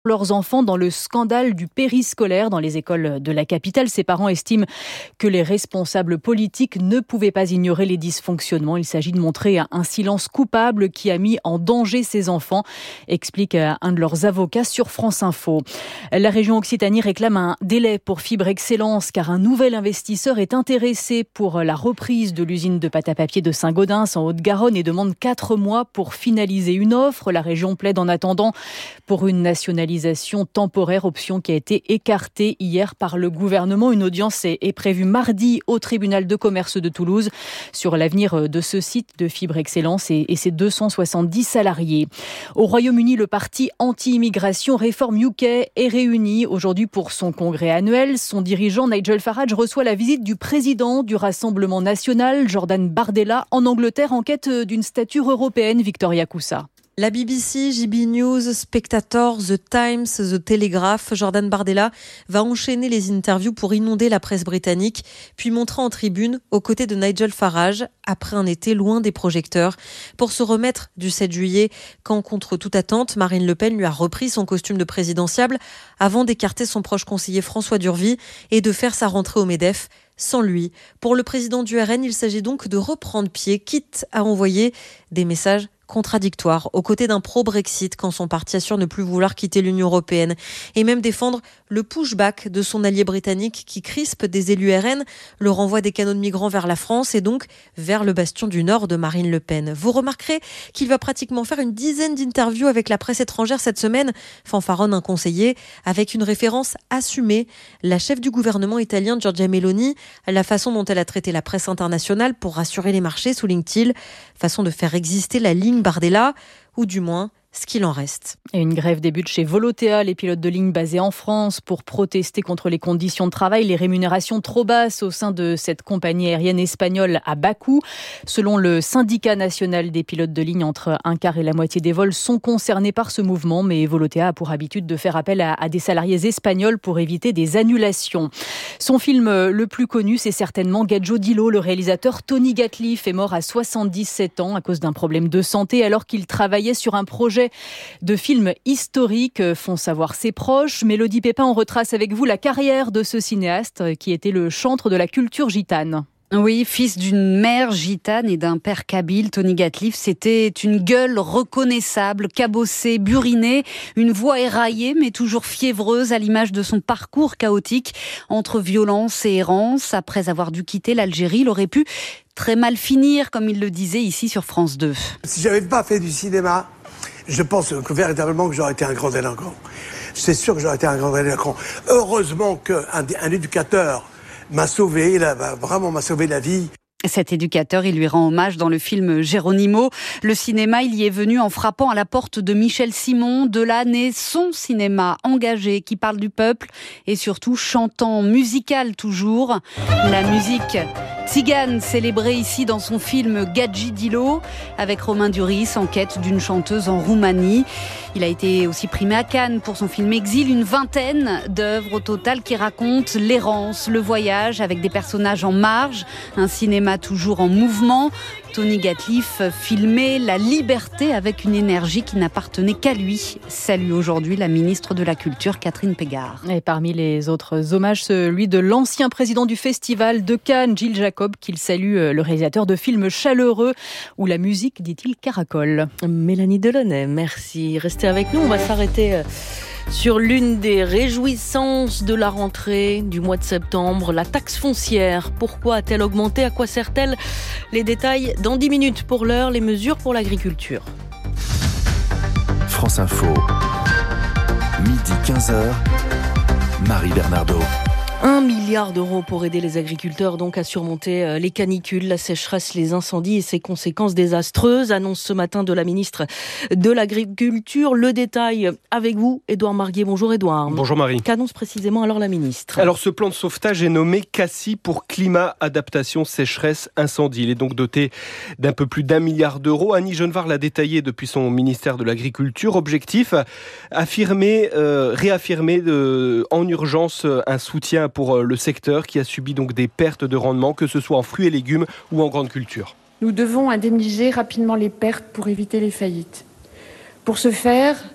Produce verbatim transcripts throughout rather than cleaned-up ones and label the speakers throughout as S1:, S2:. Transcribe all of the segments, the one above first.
S1: leurs enfants dans le scandale du périscolaire dans les écoles de la capitale. Ses parents estiment que les responsables politiques ne pouvaient pas ignorer les dysfonctionnements. Il s'agit de montrer un silence coupable qui a mis en danger ces enfants, explique un de leurs avocats sur France Info. La région Occitanie réclame un délai pour Fibre Excellence car un nouvel investisseur est intéressé pour la reprise de l'usine de pâte à papier de Saint-Gaudens en Haute-Garonne et demande quatre mois pour finaliser une offre. La région plaide en attendant pour une nationalisation temporaire, option qui a été écartée hier par le gouvernement. Une audience est prévue mardi au tribunal de commerce de Toulouse sur l'avenir de ce site de Fibre Excellence et ses deux cent soixante-dix salariés. Au Royaume-Uni, le parti anti-immigration Reform U K est réuni aujourd'hui pour son congrès annuel. Son dirigeant Nigel Farage reçoit la visite du président du Rassemblement national, Jordan Bardella, en Angleterre en quête d'une stature européenne. Victoria Coussa.
S2: La B B C, J B News, Spectator, The Times, The Telegraph, Jordan Bardella va enchaîner les interviews pour inonder la presse britannique, puis montrer en tribune aux côtés de Nigel Farage, après un été loin des projecteurs, pour se remettre du sept juillet, quand, contre toute attente, Marine Le Pen lui a repris son costume de présidentiable avant d'écarter son proche conseiller François Durvy et de faire sa rentrée au MEDEF sans lui. Pour le président du R N, il s'agit donc de reprendre pied, quitte à envoyer des messages contradictoire, aux côtés d'un pro-Brexit quand son parti assure ne plus vouloir quitter l'Union européenne, et même défendre le pushback de son allié britannique qui crispe des élus R N, le renvoi des canaux de migrants vers la France et donc vers le bastion du Nord de Marine Le Pen. Vous remarquerez qu'il va pratiquement faire une dizaine d'interviews avec la presse étrangère cette semaine, fanfaronne un conseiller, avec une référence assumée. La chef du gouvernement italien Giorgia Meloni, la façon dont elle a traité la presse internationale pour rassurer les marchés, souligne-t-il, façon de faire exister la ligne Bardella, ou du moins ce qu'il en reste.
S1: Et une grève débute chez Volotea, les pilotes de ligne basés en France, pour protester contre les conditions de travail, les rémunérations trop basses au sein de cette compagnie aérienne espagnole à bas coût. Selon le syndicat national des pilotes de ligne, entre un quart et la moitié des vols sont concernés par ce mouvement, mais Volotea a pour habitude de faire appel à, à des salariés espagnols pour éviter des annulations. Son film le plus connu, c'est certainement Gadjo Dilo. Le réalisateur Tony Gatliff est mort à soixante-dix-sept ans à cause d'un problème de santé alors qu'il travaillait sur un projet de films historiques, font savoir ses proches. Mélodie Pépin, on retrace avec vous la carrière de ce cinéaste qui était le chantre de la culture gitane.
S3: Oui, fils d'une mère gitane et d'un père kabyle, Tony Gatliff, c'était une gueule reconnaissable, cabossée, burinée, une voix éraillée mais toujours fiévreuse à l'image de son parcours chaotique entre violence et errance. Après avoir dû quitter l'Algérie, il aurait pu très mal finir, comme il le disait ici sur France deux.
S4: Si j'avais pas fait du cinéma, je pense que véritablement que j'aurais été un grand délinquant. C'est sûr que j'aurais été un grand délinquant. Heureusement qu'un un éducateur m'a sauvé, il a, vraiment m'a sauvé la vie.
S3: Cet éducateur, il lui rend hommage dans le film Geronimo. Le cinéma, il y est venu en frappant à la porte de Michel Simon. De là naît son cinéma engagé qui parle du peuple et surtout chantant, musical toujours. La musique tzigane célébrée ici dans son film Gadji Dilo avec Romain Duris en quête d'une chanteuse en Roumanie. Il a été aussi primé à Cannes pour son film Exil, une vingtaine d'œuvres au total qui racontent l'errance, le voyage avec des personnages en marge, un cinéma toujours en mouvement. Tony Gatliff filmait la liberté avec une énergie qui n'appartenait qu'à lui. Salue aujourd'hui la ministre de la Culture, Catherine Pégard.
S1: Et parmi les autres hommages, celui de l'ancien président du festival de Cannes, Gilles Jacob, qu'il salue, le réalisateur de films chaleureux où la musique, dit-il, caracole.
S5: Mélanie Delaunay, merci. Restez avec nous, on va s'arrêter sur l'une des réjouissances de la rentrée du mois de septembre, la taxe foncière. Pourquoi a-t-elle augmenté? À quoi sert-elle? Les détails dans dix minutes. Pour l'heure, les mesures pour l'agriculture.
S6: France Info, midi quinze heures, Marie Bernardo.
S5: Un milliard d'euros pour aider les agriculteurs donc à surmonter les canicules, la sécheresse, les incendies et ses conséquences désastreuses. Annonce ce matin de la ministre de l'Agriculture. Le détail avec vous, Édouard Marguet. Bonjour Édouard.
S7: Bonjour Marie.
S5: Qu'annonce précisément alors la ministre?
S7: Alors ce plan de sauvetage est nommé CACI pour climat, adaptation, sécheresse, incendie. Il est donc doté d'un peu plus d'un milliard d'euros. Annie Genevard l'a détaillé depuis son ministère de l'Agriculture. Objectif, affirmer, euh, réaffirmer de, en urgence un soutien pour le secteur qui a subi donc des pertes de rendement, que ce soit en fruits et légumes ou en grande culture.
S8: Nous devons indemniser rapidement les pertes pour éviter les faillites. Pour ce faire,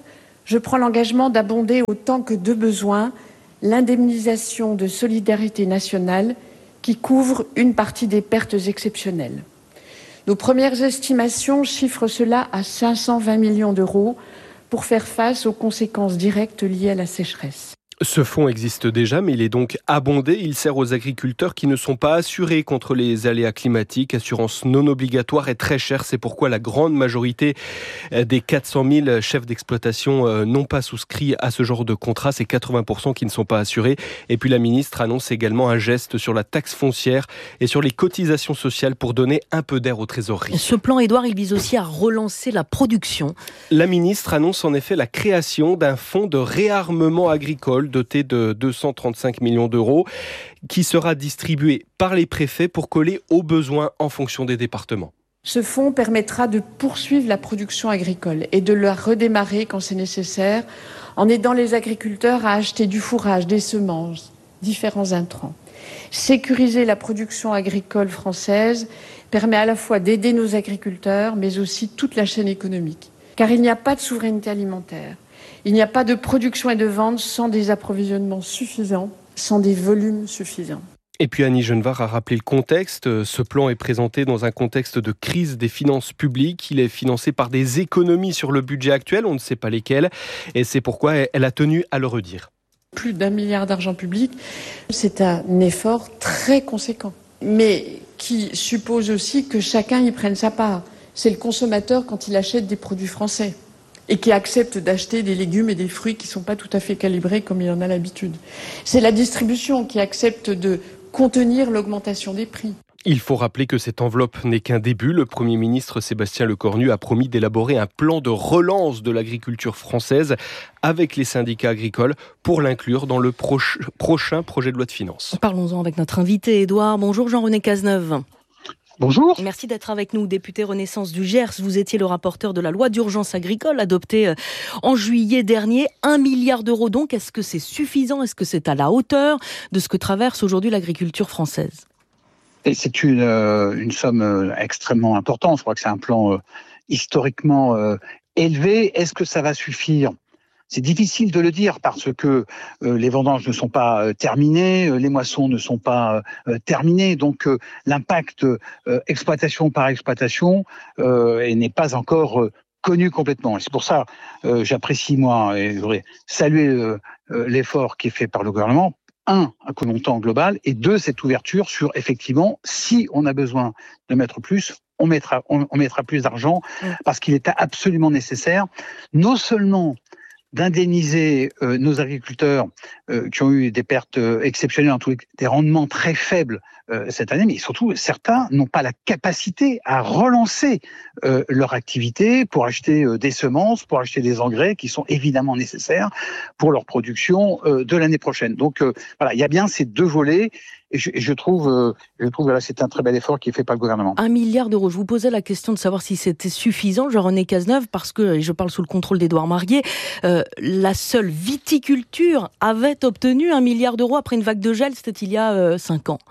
S8: Je prends l'engagement d'abonder autant que de besoin l'indemnisation de solidarité nationale qui couvre une partie des pertes exceptionnelles. Nos premières estimations chiffrent cela à cinq cent vingt millions d'euros pour faire face aux conséquences directes liées à la sécheresse.
S7: Ce fonds existe déjà, mais il est donc abondé. Il sert aux agriculteurs qui ne sont pas assurés contre les aléas climatiques. Assurance non obligatoire et très chère. C'est pourquoi la grande majorité des quatre cent mille chefs d'exploitation n'ont pas souscrit à ce genre de contrat. C'est quatre-vingts pour cent qui ne sont pas assurés. Et puis la ministre annonce également un geste sur la taxe foncière et sur les cotisations sociales pour donner un peu d'air aux trésoreries.
S5: Ce plan, Édouard, il vise aussi à relancer la production.
S7: La ministre annonce en effet la création d'un fonds de réarmement agricole doté de deux cent trente-cinq millions d'euros qui sera distribué par les préfets pour coller aux besoins en fonction des départements.
S8: Ce fonds permettra de poursuivre la production agricole et de la redémarrer quand c'est nécessaire en aidant les agriculteurs à acheter du fourrage, des semences, différents intrants. Sécuriser la production agricole française permet à la fois d'aider nos agriculteurs mais aussi toute la chaîne économique. Car il n'y a pas de souveraineté alimentaire. Il n'y a pas de production et de vente sans des approvisionnements suffisants, sans des volumes suffisants.
S7: Et puis Annie Genevard a rappelé le contexte. Ce plan est présenté dans un contexte de crise des finances publiques. Il est financé par des économies sur le budget actuel, on ne sait pas lesquelles. Et c'est pourquoi elle a tenu à le redire.
S8: Plus d'un milliard d'argent public, c'est un effort très conséquent, mais qui suppose aussi que chacun y prenne sa part. C'est le consommateur quand il achète des produits français et qui accepte d'acheter des légumes et des fruits qui ne sont pas tout à fait calibrés comme il en a l'habitude. C'est la distribution qui accepte de contenir l'augmentation des prix.
S7: Il faut rappeler que cette enveloppe n'est qu'un début. Le Premier ministre Sébastien Lecornu a promis d'élaborer un plan de relance de l'agriculture française avec les syndicats agricoles pour l'inclure dans le proche, prochain projet de loi de finances.
S5: Parlons-en avec notre invité, Édouard. Bonjour Jean-René Cazeneuve.
S9: Bonjour.
S5: Merci d'être avec nous, député Renaissance du Gers. Vous étiez le rapporteur de la loi d'urgence agricole adoptée en juillet dernier. Un milliard d'euros donc. Est-ce que c'est suffisant ? Est-ce que c'est à la hauteur de ce que traverse aujourd'hui l'agriculture française ?
S9: Et c'est une, euh, une somme euh, extrêmement importante. Je crois que c'est un plan euh, historiquement euh, élevé. Est-ce que ça va suffire ? C'est difficile de le dire parce que euh, les vendanges ne sont pas euh, terminées, euh, les moissons ne sont pas euh, terminées, donc euh, l'impact euh, exploitation par exploitation euh, n'est pas encore euh, connu complètement. Et c'est pour ça euh, j'apprécie moi et je voudrais saluer euh, euh, l'effort qui est fait par le gouvernement. Un, un montant global, et deux, cette ouverture sur effectivement, si on a besoin de mettre plus, on mettra, on, on mettra plus d'argent parce qu'il est absolument nécessaire, non seulement d'indemniser euh, nos agriculteurs euh, qui ont eu des pertes euh, exceptionnelles, en tous les cas, des rendements très faibles euh, cette année, mais surtout certains n'ont pas la capacité à relancer euh, leur activité pour acheter euh, des semences, pour acheter des engrais qui sont évidemment nécessaires pour leur production euh, de l'année prochaine. Donc euh, voilà, il y a bien ces deux volets. Et je, je trouve, euh, je trouve que là, c'est un très bel effort qui est fait par le gouvernement.
S5: Un milliard d'euros. Je vous posais la question de savoir si c'était suffisant, Jean-René Cazeneuve, parce que, et je parle sous le contrôle d'Édouard Marier, euh, la seule viticulture avait obtenu un milliard d'euros après une vague de gel, c'était il y a euh, cinq ans.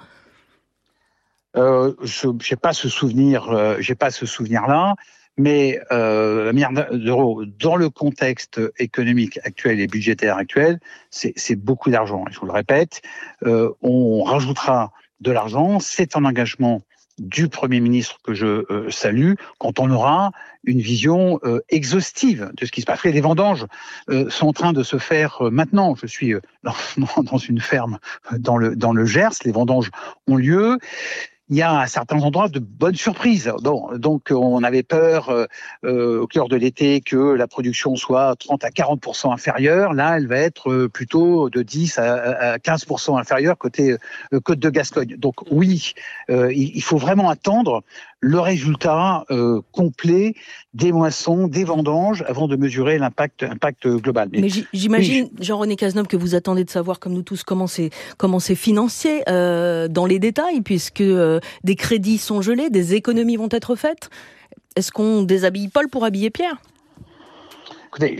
S9: Euh, je n'ai pas ce souvenir, euh, j'ai pas ce souvenir-là. Mais euh, un milliard d'euros dans le contexte économique actuel et budgétaire actuel, c'est, c'est beaucoup d'argent. Je vous le répète, euh, on rajoutera de l'argent. C'est un engagement du Premier ministre que je euh, salue quand on aura une vision euh, exhaustive de ce qui se passe. Les vendanges euh, sont en train de se faire euh, maintenant. Je suis euh, dans, dans une ferme dans le, dans le Gers. Les vendanges ont lieu. Il y a à certains endroits de bonnes surprises. Bon, donc on avait peur euh, euh, au cœur de l'été que la production soit trente à quarante pour cent inférieure. Là, elle va être euh, plutôt de dix à quinze pour cent inférieure côté euh, Côte de Gascogne. Donc oui, euh, il faut vraiment attendre le résultat euh, complet des moissons, des vendanges, avant de mesurer l'impact, impact global.
S5: Mais, Mais j'imagine, oui, Jean-René Cazeneuve, que vous attendez de savoir, comme nous tous, comment c'est, comment c'est financé euh, dans les détails, puisque euh, des crédits sont gelés, des économies vont être faites. Est-ce qu'on déshabille Paul pour habiller Pierre ?
S9: Écoutez,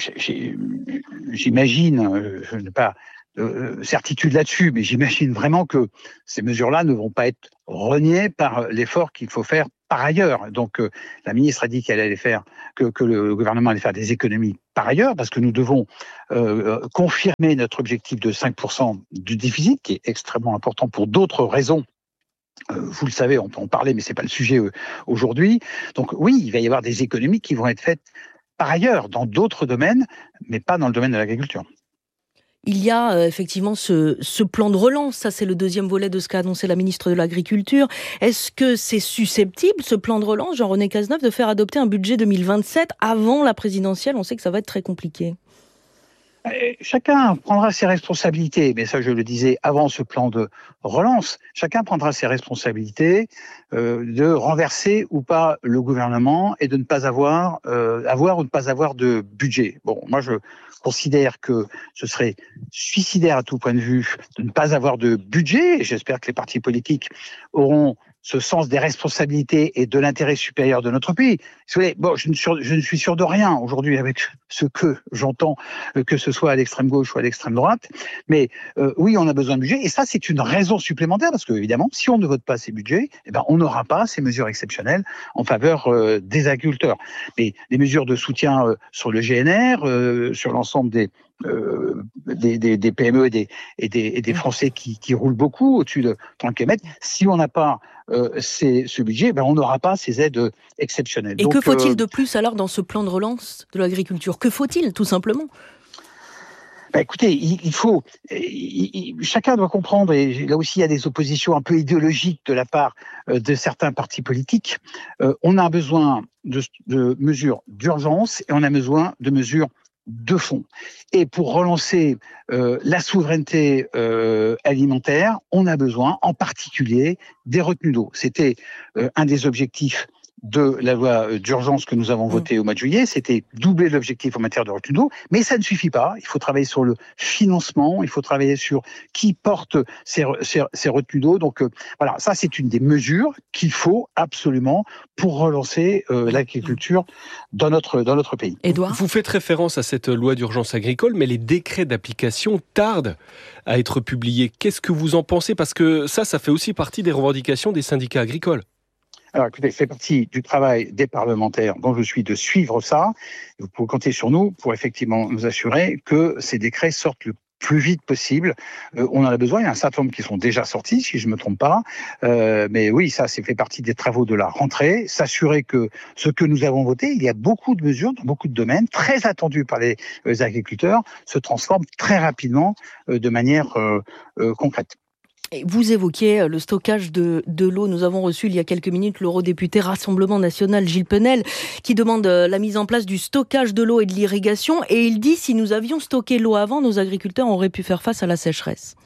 S9: j'imagine, je n'ai pas de certitude là-dessus, mais j'imagine vraiment que ces mesures-là ne vont pas être reniées par l'effort qu'il faut faire par ailleurs. Donc, euh, la ministre a dit qu'elle allait faire, que, que le gouvernement allait faire des économies par ailleurs, parce que nous devons euh, confirmer notre objectif de cinq pour cent du déficit, qui est extrêmement important pour d'autres raisons. Euh, vous le savez, on peut en parler, mais c'est pas le sujet euh, aujourd'hui. Donc, oui, il va y avoir des économies qui vont être faites par ailleurs, dans d'autres domaines, mais pas dans le domaine de l'agriculture.
S5: Il y a euh, effectivement ce, ce plan de relance, ça c'est le deuxième volet de ce qu'a annoncé la ministre de l'Agriculture. Est-ce que c'est susceptible, ce plan de relance, Jean-René Cazeneuve, de faire adopter un budget deux mille vingt-sept avant la présidentielle? On sait que ça va être très compliqué.
S9: Chacun prendra ses responsabilités, mais ça je le disais avant ce plan de relance, chacun prendra ses responsabilités euh, de renverser ou pas le gouvernement et de ne pas avoir, euh, avoir ou ne pas avoir de budget. Bon, moi je considère que ce serait suicidaire à tout point de vue de ne pas avoir de budget, et j'espère que les partis politiques auront ce sens des responsabilités et de l'intérêt supérieur de notre pays. Bon, je ne, suis, je ne suis sûr de rien aujourd'hui avec ce que j'entends, que ce soit à l'extrême gauche ou à l'extrême droite. Mais euh, oui, on a besoin de budget. Et ça, c'est une raison supplémentaire parce que, évidemment, si on ne vote pas ces budgets, eh ben, on n'aura pas ces mesures exceptionnelles en faveur euh, des agriculteurs. Mais les mesures de soutien euh, sur le G N R, euh, sur l'ensemble des, Euh, des, des, des P M E et des, et des, et des Français qui, qui roulent beaucoup au-dessus de trente kilomètres. Si on n'a pas euh, ces, ce budget, ben on n'aura pas ces aides exceptionnelles.
S5: Et
S9: Donc,
S5: que faut-il
S9: euh,
S5: de plus alors dans ce plan de relance de l'agriculture? Que faut-il tout simplement?
S9: Ben écoutez, il, il faut, il, il, chacun doit comprendre, et là aussi il y a des oppositions un peu idéologiques de la part euh, de certains partis politiques. Euh, on a besoin de, de mesures d'urgence et on a besoin de mesures de fond. Et pour relancer euh, la souveraineté euh, alimentaire, on a besoin en particulier des retenues d'eau. C'était euh, un des objectifs de la loi d'urgence que nous avons votée au mois de juillet, c'était doubler l'objectif en matière de retenue d'eau, mais ça ne suffit pas. Il faut travailler sur le financement, il faut travailler sur qui porte ces, ces, ces retenues d'eau. Donc euh, voilà, ça c'est une des mesures qu'il faut absolument pour relancer euh, l'agriculture dans notre, dans notre pays.
S5: Édouard ?
S7: Vous faites référence à cette loi d'urgence agricole, mais les décrets d'application tardent à être publiés. Qu'est-ce que vous en pensez ? Parce que ça, ça fait aussi partie des revendications des syndicats agricoles.
S9: Alors, écoutez, ça fait partie du travail des parlementaires dont je suis de suivre ça. Vous pouvez compter sur nous pour effectivement nous assurer que ces décrets sortent le plus vite possible. Euh, on en a besoin. Il y a un certain nombre qui sont déjà sortis, si je ne me trompe pas. Euh, mais oui, ça, c'est fait partie des travaux de la rentrée. S'assurer que ce que nous avons voté, il y a beaucoup de mesures dans beaucoup de domaines, très attendues par les, les agriculteurs, se transforment très rapidement euh, de manière euh, euh, concrète.
S5: Vous évoquiez le stockage de, de l'eau. Nous avons reçu il y a quelques minutes l'eurodéputé Rassemblement National Gilles Penel qui demande la mise en place du stockage de l'eau et de l'irrigation. Et il dit si nous avions stocké l'eau avant, nos agriculteurs auraient pu faire face à la sécheresse.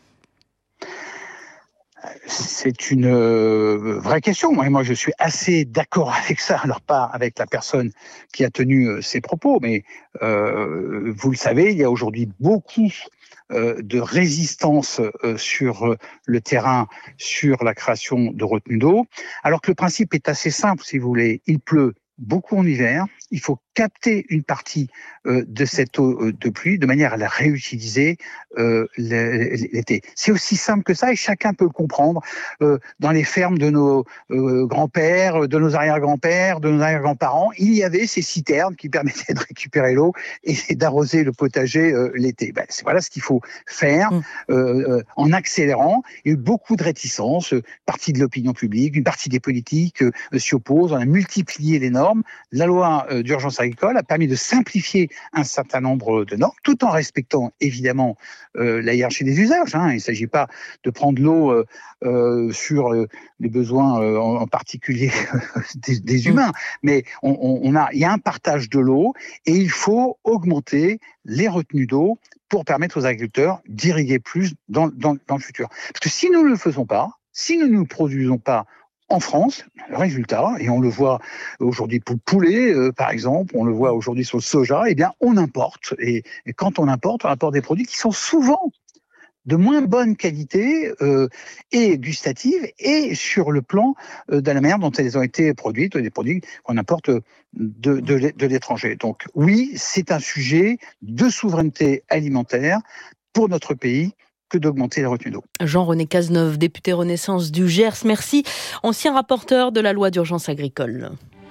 S9: C'est une euh, vraie question. Moi, moi, je suis assez d'accord avec ça. Alors, pas avec la personne qui a tenu euh, ces propos, mais euh, vous le savez, il y a aujourd'hui beaucoup euh, de résistance euh, sur euh, le terrain, sur la création de retenues d'eau. Alors que le principe est assez simple, si vous voulez. Il pleut beaucoup en hiver. Il faut capter une partie euh, de cette eau de pluie de manière à la réutiliser euh, l'été. C'est aussi simple que ça et chacun peut le comprendre. Euh, dans les fermes de nos euh, grands-pères, de nos arrière-grands-pères, de nos arrière-grands-parents, il y avait ces citernes qui permettaient de récupérer l'eau et d'arroser le potager euh, l'été. Ben, c'est voilà ce qu'il faut faire mmh. euh, en accélérant. Il y a eu beaucoup de réticences, une partie de l'opinion publique, une partie des politiques euh, s'y opposent. On a multiplié les normes. La loi euh, d'urgence agricole a permis de simplifier un certain nombre de normes, tout en respectant évidemment euh, la hiérarchie des usages. Hein. Il ne s'agit pas de prendre l'eau euh, euh, sur euh, les besoins euh, en, en particulier des, des humains, mais on, on, on a, il y a un partage de l'eau et il faut augmenter les retenues d'eau pour permettre aux agriculteurs d'irriguer plus dans, dans, dans le futur. Parce que si nous ne le faisons pas, si nous ne le produisons pas en France, le résultat, et on le voit aujourd'hui pour le poulet, euh, par exemple, on le voit aujourd'hui sur le soja, eh bien, on importe. Et, et quand on importe, on importe des produits qui sont souvent de moins bonne qualité euh, et gustative et sur le plan euh, de la manière dont elles ont été produites, des produits qu'on importe de, de, de l'étranger. Donc oui, c'est un sujet de souveraineté alimentaire pour notre pays que d'augmenter les retenues d'eau.
S5: Jean-René Cazeneuve, député Renaissance du Gers, merci. Ancien rapporteur de la loi d'urgence agricole.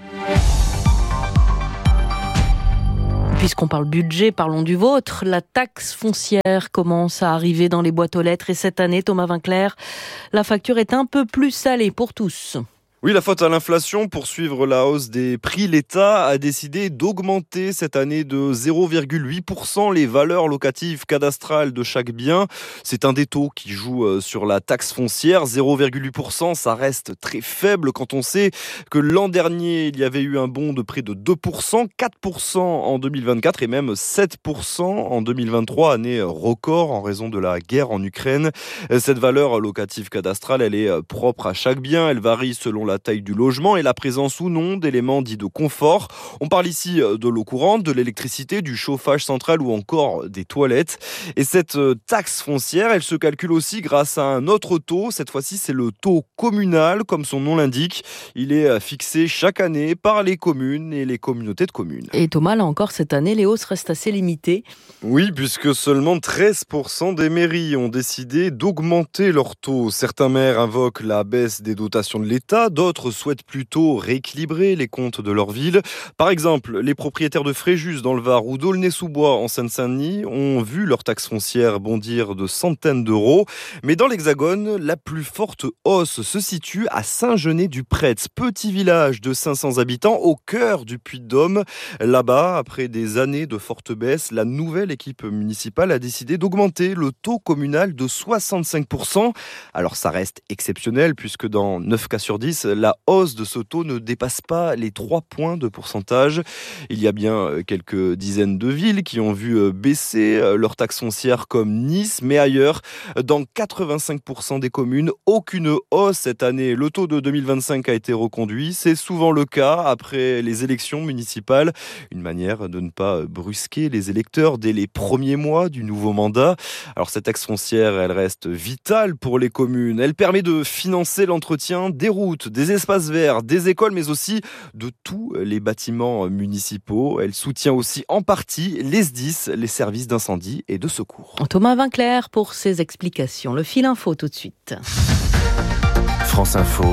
S5: Puisqu'on parle budget, parlons du vôtre. La taxe foncière commence à arriver dans les boîtes aux lettres et cette année, Thomas Vinclair, la facture est un peu plus salée pour tous.
S10: Oui, la faute à l'inflation. Pour suivre la hausse des prix, l'État a décidé d'augmenter cette année de zéro virgule huit pour cent les valeurs locatives cadastrales de chaque bien. C'est un des taux qui joue sur la taxe foncière. zéro virgule huit pour cent, ça reste très faible quand on sait que l'an dernier, il y avait eu un bond de près de deux pour cent, quatre pour cent en deux mille vingt-quatre et même sept pour cent en deux mille vingt-trois, année record en raison de la guerre en Ukraine. Cette valeur locative cadastrale, elle est propre à chaque bien. Elle varie selon la la taille du logement et la présence ou non d'éléments dits de confort. On parle ici de l'eau courante, de l'électricité, du chauffage central ou encore des toilettes. Et cette taxe foncière, elle se calcule aussi grâce à un autre taux. Cette fois-ci, c'est le taux communal, comme son nom l'indique. Il est fixé chaque année par les communes et les communautés de communes.
S5: Et Thomas, là encore, cette année, les hausses restent assez limitées.
S10: Oui, puisque seulement treize pour cent des mairies ont décidé d'augmenter leur taux. Certains maires invoquent la baisse des dotations de l'État, d'autres souhaitent plutôt rééquilibrer les comptes de leur ville. Par exemple, les propriétaires de Fréjus dans le Var ou d'Aulnay-sous-Bois en Seine-Saint-Denis ont vu leur taxe foncière bondir de centaines d'euros. Mais dans l'Hexagone, la plus forte hausse se situe à Saint-Genès-du-Prêtre, petit village de cinq cents habitants au cœur du Puy-de-Dôme. Là-bas, après des années de forte baisse, la nouvelle équipe municipale a décidé d'augmenter le taux communal de soixante-cinq pour cent. Alors ça reste exceptionnel puisque dans neuf cas sur dix, la hausse de ce taux ne dépasse pas les trois points de pourcentage. Il y a bien quelques dizaines de villes qui ont vu baisser leur taxe foncière comme Nice, mais ailleurs, dans quatre-vingt-cinq pour cent des communes, aucune hausse cette année. Le taux de deux mille vingt-cinq a été reconduit. C'est souvent le cas après les élections municipales. Une manière de ne pas brusquer les électeurs dès les premiers mois du nouveau mandat. Alors cette taxe foncière, elle reste vitale pour les communes. Elle permet de financer l'entretien des routes, des espaces verts, des écoles, mais aussi de tous les bâtiments municipaux. Elle soutient aussi en partie les S D I S, les services d'incendie et de secours.
S5: Thomas Vinclair pour ses explications. Le fil info tout de suite.
S6: France Info,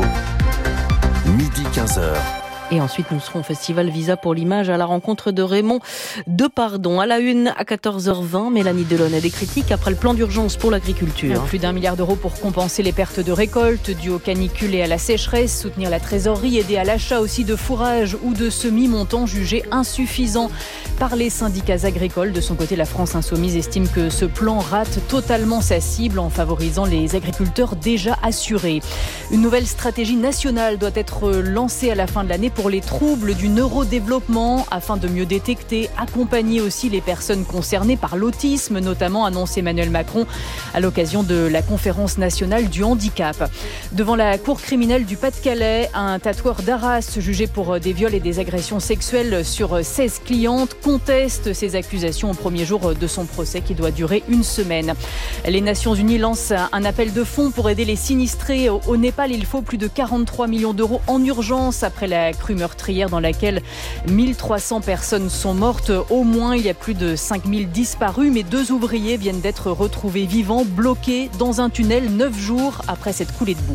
S6: midi quinze heures.
S5: Et ensuite, nous serons au Festival Visa pour l'image à la rencontre de Raymond Depardon. À la une, à quatorze heures vingt, Mélanie Delon a des critiques après le plan d'urgence pour l'agriculture.
S1: Plus d'un milliard d'euros pour compenser les pertes de récolte dues aux canicules et à la sécheresse, soutenir la trésorerie, aider à l'achat aussi de fourrage ou de semis, montant jugé insuffisant par les syndicats agricoles. De son côté, la France Insoumise estime que ce plan rate totalement sa cible en favorisant les agriculteurs déjà assurés. Une nouvelle stratégie nationale doit être lancée à la fin de l'année pour les troubles du neurodéveloppement afin de mieux détecter, accompagner aussi les personnes concernées par l'autisme, notamment annonce Emmanuel Macron à l'occasion de la conférence nationale du handicap. Devant la cour criminelle du Pas-de-Calais, un tatoueur d'Arras jugé pour des viols et des agressions sexuelles sur seize clientes conteste ces accusations au premier jour de son procès qui doit durer une semaine. Les Nations Unies lancent un appel de fonds pour aider les sinistrés au Népal. Il faut plus de quarante-trois millions d'euros en urgence après la crue meurtrière dans laquelle mille trois cents personnes sont mortes. Au moins, il y a plus de cinq mille disparus, mais deux ouvriers viennent d'être retrouvés vivants, bloqués dans un tunnel neuf jours après cette coulée de boue.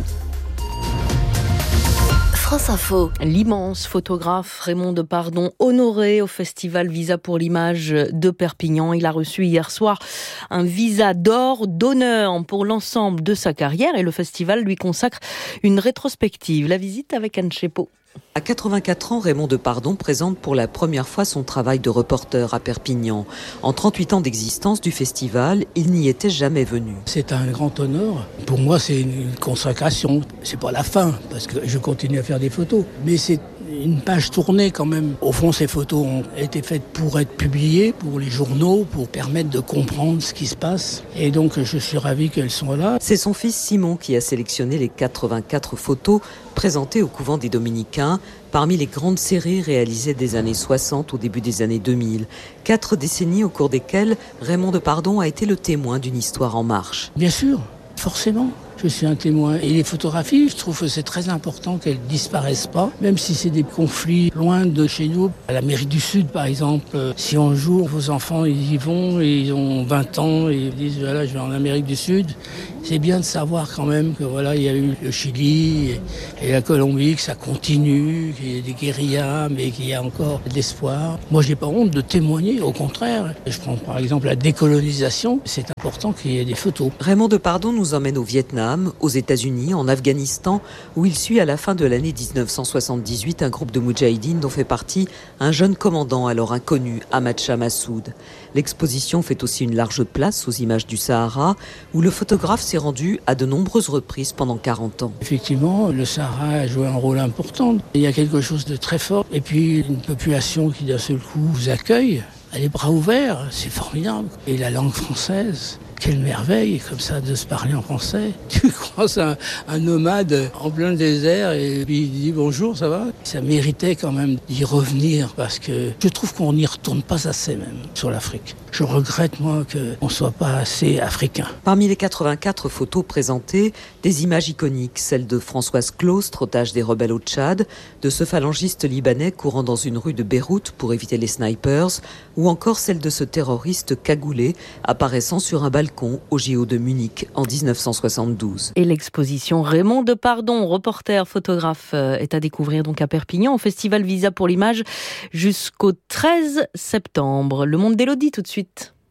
S5: France Info. L'immense photographe Raymond Depardon honoré au Festival Visa pour l'image de Perpignan. Il a reçu hier soir un visa d'or d'honneur pour l'ensemble de sa carrière et le festival lui consacre une rétrospective. La visite avec Anne Chepeau.
S11: À quatre-vingt-quatre ans, Raymond Depardon présente pour la première fois son travail de reporter à Perpignan. En trente-huit ans d'existence du festival, il n'y était jamais venu.
S12: C'est un grand honneur. Pour moi, c'est une consécration. C'est pas la fin, parce que je continue à faire des photos. Mais c'est une page tournée quand même. Au fond, ces photos ont été faites pour être publiées, pour les journaux, pour permettre de comprendre ce qui se passe. Et donc, je suis ravi qu'elles soient là.
S11: C'est son fils Simon qui a sélectionné les quatre-vingt-quatre photos présentées au couvent des Dominicains, parmi les grandes séries réalisées des années soixante au début des années deux mille. Quatre décennies au cours desquelles Raymond Depardon a été le témoin d'une histoire en marche.
S12: Bien sûr, forcément. Je suis un témoin. Et les photographies, je trouve que c'est très important qu'elles disparaissent pas, même si c'est des conflits loin de chez nous. À l'Amérique du Sud, par exemple, si un jour vos enfants ils y vont et ils ont vingt ans et ils disent voilà, je vais en Amérique du Sud, c'est bien de savoir quand même que voilà, il y a eu le Chili et la Colombie, que ça continue, qu'il y a des guérillas, mais qu'il y a encore de l'espoir. Moi, j'ai pas honte de témoigner, au contraire. Je prends par exemple la décolonisation, c'est important qu'il y ait des photos.
S11: Raymond Depardon nous emmène au Vietnam, aux États-Unis, en Afghanistan, où il suit à la fin de l'année dix-neuf cent soixante-dix-huit un groupe de moudjahidines dont fait partie un jeune commandant alors inconnu, Ahmad Shah Massoud. L'exposition fait aussi une large place aux images du Sahara, où le photographe s'est rendu à de nombreuses reprises pendant quarante ans.
S12: Effectivement, le Sahara a joué un rôle important. Il y a quelque chose de très fort. Et puis, une population qui d'un seul coup vous accueille, a les bras ouverts, c'est formidable. Et la langue française, quelle merveille, comme ça, de se parler en français. Tu croises un, un nomade en plein désert et puis il dit bonjour, ça va? Ça méritait quand même d'y revenir parce que je trouve qu'on n'y retourne pas assez même sur l'Afrique. Je regrette, moi, qu'on ne soit pas assez africain.
S11: Parmi les quatre-vingt-quatre photos présentées, des images iconiques, celles de Françoise Claustre, otage des rebelles au Tchad, de ce phalangiste libanais courant dans une rue de Beyrouth pour éviter les snipers, ou encore celle de ce terroriste cagoulé apparaissant sur un balcon au J O de Munich en dix-neuf cent soixante-douze.
S5: Et l'exposition Raymond Depardon, reporter, photographe, est à découvrir donc à Perpignan, au Festival Visa pour l'image, jusqu'au treize septembre. Le monde d'Élodie tout de suite.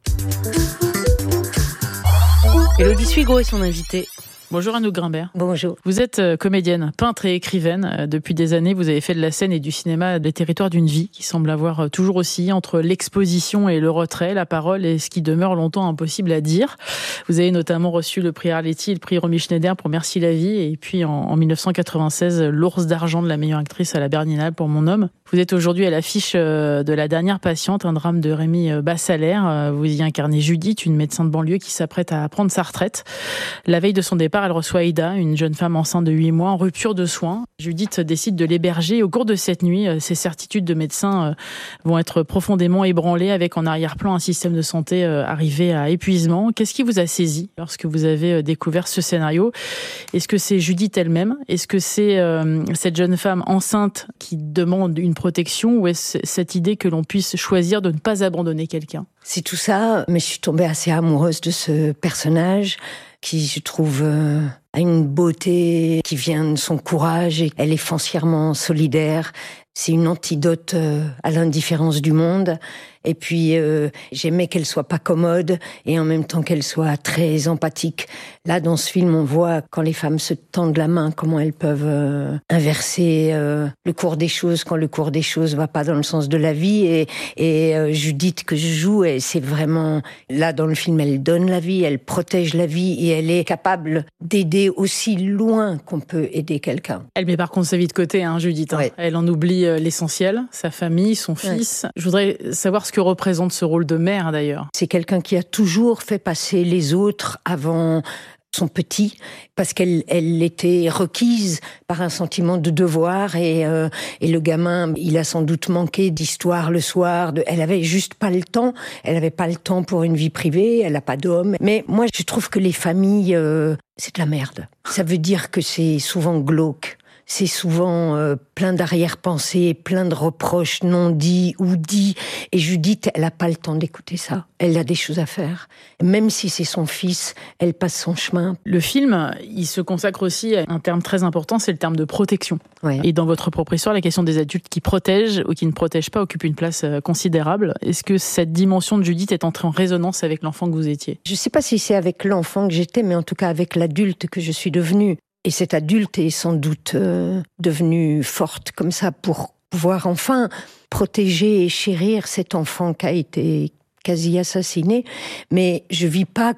S5: Élodie Suigo est son invitée.
S13: Bonjour Anouk Grimbert.
S14: Bonjour.
S13: Vous êtes comédienne, peintre et écrivaine. Depuis des années, vous avez fait de la scène et du cinéma des territoires d'une vie qui semble avoir toujours oscillé entre l'exposition et le retrait, la parole et ce qui demeure longtemps impossible à dire. Vous avez notamment reçu le prix Arletty et le prix Romy Schneider pour Merci la vie et puis en, en dix-neuf cent quatre-vingt-seize, l'Ours d'argent de la meilleure actrice à la Berlinale pour Mon homme. Vous êtes aujourd'hui à l'affiche de La dernière patiente, un drame de Rémi Bassalaire. Vous y incarnez Judith, une médecin de banlieue qui s'apprête à prendre sa retraite. La veille de son départ, elle reçoit Aïda, une jeune femme enceinte de huit mois en rupture de soins. Judith décide de l'héberger. Au cours de cette nuit, ses certitudes de médecin vont être profondément ébranlées avec en arrière-plan un système de santé arrivé à épuisement. Qu'est-ce qui vous a saisi lorsque vous avez découvert ce scénario? Est-ce que c'est Judith elle-même? Est-ce que c'est euh, cette jeune femme enceinte qui demande une protection ou est-ce cette idée que l'on puisse choisir de ne pas abandonner quelqu'un?
S14: C'est tout ça, mais je suis tombée assez amoureuse de ce personnage qui, je trouve, euh, a une beauté qui vient de son courage et elle est foncièrement solidaire. C'est une antidote euh, à l'indifférence du monde. Et puis, euh, j'aimais qu'elle soit pas commode et en même temps qu'elle soit très empathique. Là, dans ce film, on voit quand les femmes se tendent la main, comment elles peuvent euh, inverser euh, le cours des choses quand le cours des choses va pas dans le sens de la vie. Et, et euh, Judith que je joue, et c'est vraiment là dans le film, elle donne la vie, elle protège la vie et elle est capable d'aider aussi loin qu'on peut aider quelqu'un.
S13: Elle met par contre sa vie de côté, hein, Judith. Hein. Ouais. Elle en oublie l'essentiel, sa famille, son fils. Ouais. Je voudrais savoir ce que représente ce rôle de mère, d'ailleurs.
S14: C'est quelqu'un qui a toujours fait passer les autres avant son petit, parce qu'elle elle était requise par un sentiment de devoir et, euh, et le gamin, il a sans doute manqué d'histoire le soir. De, elle avait juste pas le temps. Elle avait pas le temps pour une vie privée. Elle a pas d'homme. Mais moi, je trouve que les familles, euh, c'est de la merde. Ça veut dire que c'est souvent glauque. C'est souvent euh, plein d'arrière-pensées, plein de reproches non dits ou dits. Et Judith, elle n'a pas le temps d'écouter ça. Elle a des choses à faire. Même si c'est son fils, elle passe son chemin.
S13: Le film, il se consacre aussi à un terme très important, c'est le terme de protection.
S14: Ouais.
S13: Et dans votre propre histoire, la question des adultes qui protègent ou qui ne protègent pas occupe une place considérable. Est-ce que cette dimension de Judith est entrée en résonance avec l'enfant que vous étiez?
S14: Je ne sais pas si c'est avec l'enfant que j'étais, mais en tout cas avec l'adulte que je suis devenue. Et cette adulte est sans doute euh, devenue forte comme ça pour pouvoir enfin protéger et chérir cet enfant qui a été quasi assassiné. Mais je vis pas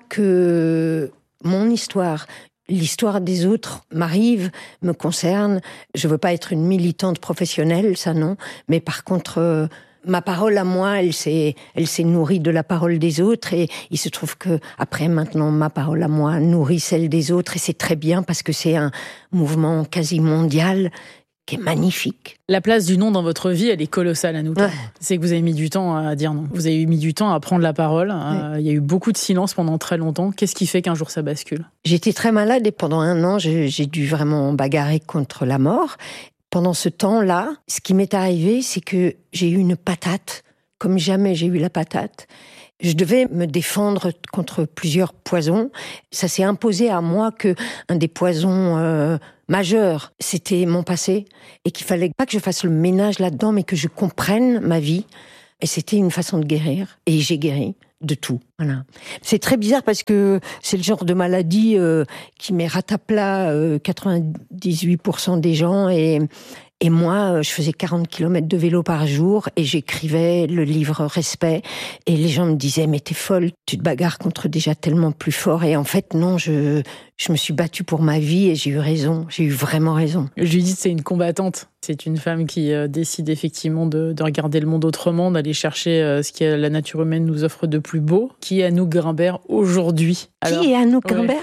S14: que mon histoire. L'histoire des autres m'arrive, me concerne. Je veux pas être une militante professionnelle, ça non. Mais par contre... Euh, ma parole à moi, elle s'est, elle s'est nourrie de la parole des autres et il se trouve que après maintenant ma parole à moi nourrit celle des autres et c'est très bien parce que c'est un mouvement quasi mondial qui est magnifique.
S13: La place du non dans votre vie, elle est colossale, Anouk.
S14: Ouais.
S13: C'est que vous avez mis du temps à dire non. Vous avez mis du temps à prendre la parole. Ouais. Euh, il y a eu beaucoup de silence pendant très longtemps. Qu'est-ce qui fait qu'un jour ça bascule ?
S14: J'étais très malade et pendant un an, j'ai, j'ai dû vraiment bagarrer contre la mort. Pendant ce temps-là, ce qui m'est arrivé, c'est que j'ai eu une patate, comme jamais j'ai eu la patate. Je devais me défendre contre plusieurs poisons. Ça s'est imposé à moi que un des poisons euh, majeurs, c'était mon passé, et qu'il fallait pas que je fasse le ménage là-dedans, mais que je comprenne ma vie. Et c'était une façon de guérir. Et j'ai guéri de tout. Voilà. C'est très bizarre parce que c'est le genre de maladie euh, qui met ratapla euh, quatre-vingt-dix-huit pour cent des gens et Et moi, je faisais quarante kilomètres de vélo par jour et j'écrivais le livre Respect. Et les gens me disaient, mais t'es folle, tu te bagarres contre déjà tellement plus fort. Et en fait, non, je, je me suis battue pour ma vie et j'ai eu raison. J'ai eu vraiment raison.
S13: Judith, c'est une combattante. C'est une femme qui euh, décide effectivement de, de regarder le monde autrement, d'aller chercher euh, ce que la nature humaine nous offre de plus beau. Qui est Anouk Grimbert aujourd'hui ? Alors,
S14: Qui est Anouk
S13: ouais.
S14: Grimbert ?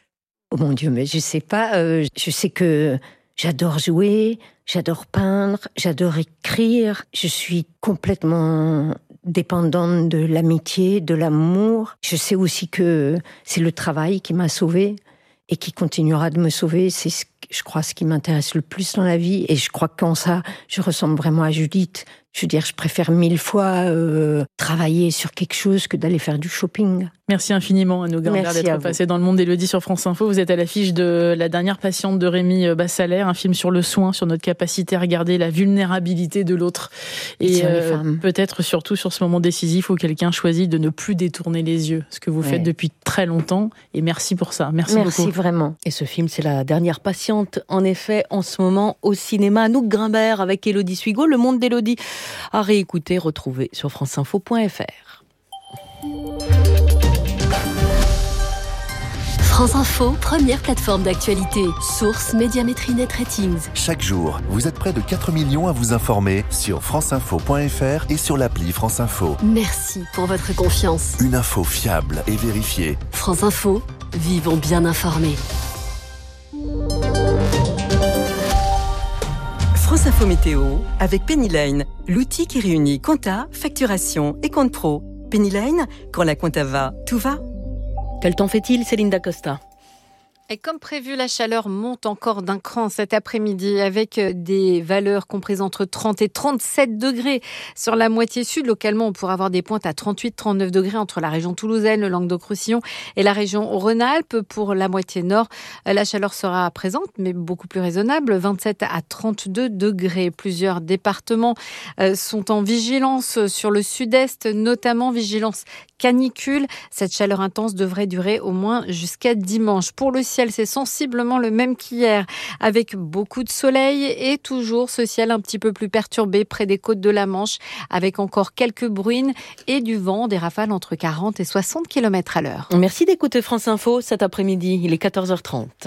S14: Oh mon Dieu, mais je sais pas. Euh, je sais que j'adore jouer, j'adore peindre, j'adore écrire. Je suis complètement dépendante de l'amitié, de l'amour. Je sais aussi que c'est le travail qui m'a sauvée et qui continuera de me sauver. C'est, ce, je crois, ce qui m'intéresse le plus dans la vie. Et je crois qu'en ça, je ressemble vraiment à Judith. Je veux dire, je préfère mille fois euh, travailler sur quelque chose que d'aller faire du shopping.
S13: Merci infiniment, Anouk Grimbert, d'être passée dans le monde d'Élodie sur France Info. Vous êtes à l'affiche de La dernière patiente de Rémi Bassalaire, un film sur le soin, sur notre capacité à regarder la vulnérabilité de l'autre. Et euh, peut-être surtout sur ce moment décisif où quelqu'un choisit de ne plus détourner les yeux, ce que vous ouais. faites depuis très longtemps. Et merci pour ça. Merci,
S14: merci
S13: beaucoup.
S14: Merci vraiment.
S5: Et ce film, c'est La dernière patiente, en effet, en ce moment au cinéma. Anouk Grimbert avec Élodie Suigo, Le monde d'Élodie. À réécouter, retrouver sur franceinfo point f r.
S15: France Info, première plateforme d'actualité. Source Médiamétrie Net Ratings.
S6: Chaque jour, vous êtes près de quatre millions à vous informer sur franceinfo point f r et sur l'appli France Info.
S15: Merci pour votre confiance.
S6: Une info fiable et vérifiée.
S15: France Info, vivons bien informés.
S16: France Info Météo avec Pennyline, l'outil qui réunit compta, facturation et compte pro. Pennyline, quand la compta va, tout va.
S5: Quel temps fait-il, Céline Dacosta ?
S17: Et comme prévu, la chaleur monte encore d'un cran cet après-midi avec des valeurs comprises entre trente et trente-sept degrés sur la moitié sud. Localement, on pourra avoir des pointes à trente-huit à trente-neuf degrés entre la région toulousaine, le Languedoc-Roussillon et la région Rhône-Alpes. Pour la moitié nord, la chaleur sera présente, mais beaucoup plus raisonnable, vingt-sept à trente-deux degrés. Plusieurs départements sont en vigilance sur le sud-est, notamment vigilance canicule. Cette chaleur intense devrait durer au moins jusqu'à dimanche. Pour le ciel, c'est sensiblement le même qu'hier, avec beaucoup de soleil et toujours ce ciel un petit peu plus perturbé près des côtes de la Manche, avec encore quelques bruines et du vent, des rafales entre quarante et soixante kilomètres à l'heure.
S5: Merci d'écouter France Info cet après-midi, il est quatorze heures trente.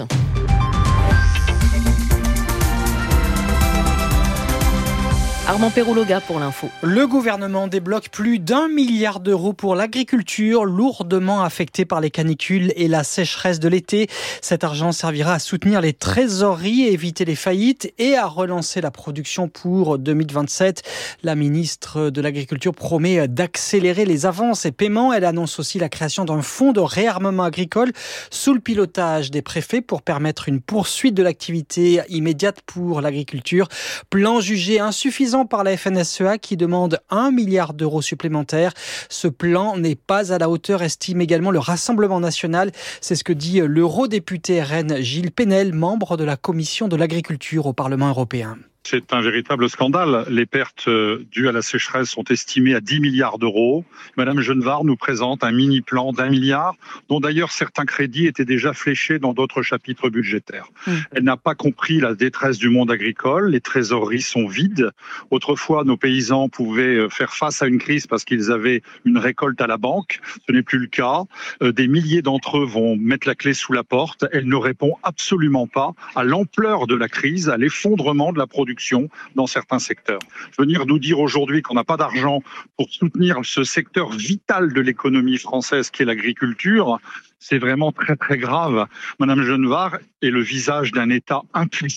S5: Armand Perrouloga pour l'info.
S18: Le gouvernement débloque plus d'un milliard d'euros pour l'agriculture, lourdement affectée par les canicules et la sécheresse de l'été. Cet argent servira à soutenir les trésoreries, éviter les faillites et à relancer la production pour deux mille vingt-sept. La ministre de l'Agriculture promet d'accélérer les avances et paiements. Elle annonce aussi la création d'un fonds de réarmement agricole sous le pilotage des préfets pour permettre une poursuite de l'activité immédiate pour l'agriculture. Plan jugé insuffisant par la F N S E A qui demande un milliard d'euros supplémentaires. Ce plan n'est pas à la hauteur, estime également le Rassemblement national. C'est ce que dit l'eurodéputé R N Gilles Penel, membre de la Commission de l'agriculture au Parlement européen.
S19: C'est un véritable scandale. Les pertes dues à la sécheresse sont estimées à dix milliards d'euros. Madame Genevard nous présente un mini-plan d'un milliard, dont d'ailleurs certains crédits étaient déjà fléchés dans d'autres chapitres budgétaires. Mmh. Elle n'a pas compris la détresse du monde agricole. Les trésoreries sont vides. Autrefois, nos paysans pouvaient faire face à une crise parce qu'ils avaient une récolte à la banque. Ce n'est plus le cas. Des milliers d'entre eux vont mettre la clé sous la porte. Elle ne répond absolument pas à l'ampleur de la crise, à l'effondrement de la production dans certains secteurs. Venir nous dire aujourd'hui qu'on n'a pas d'argent pour soutenir ce secteur vital de l'économie française qui est l'agriculture, c'est vraiment très très grave. Madame Genevard est le visage d'un État impuissant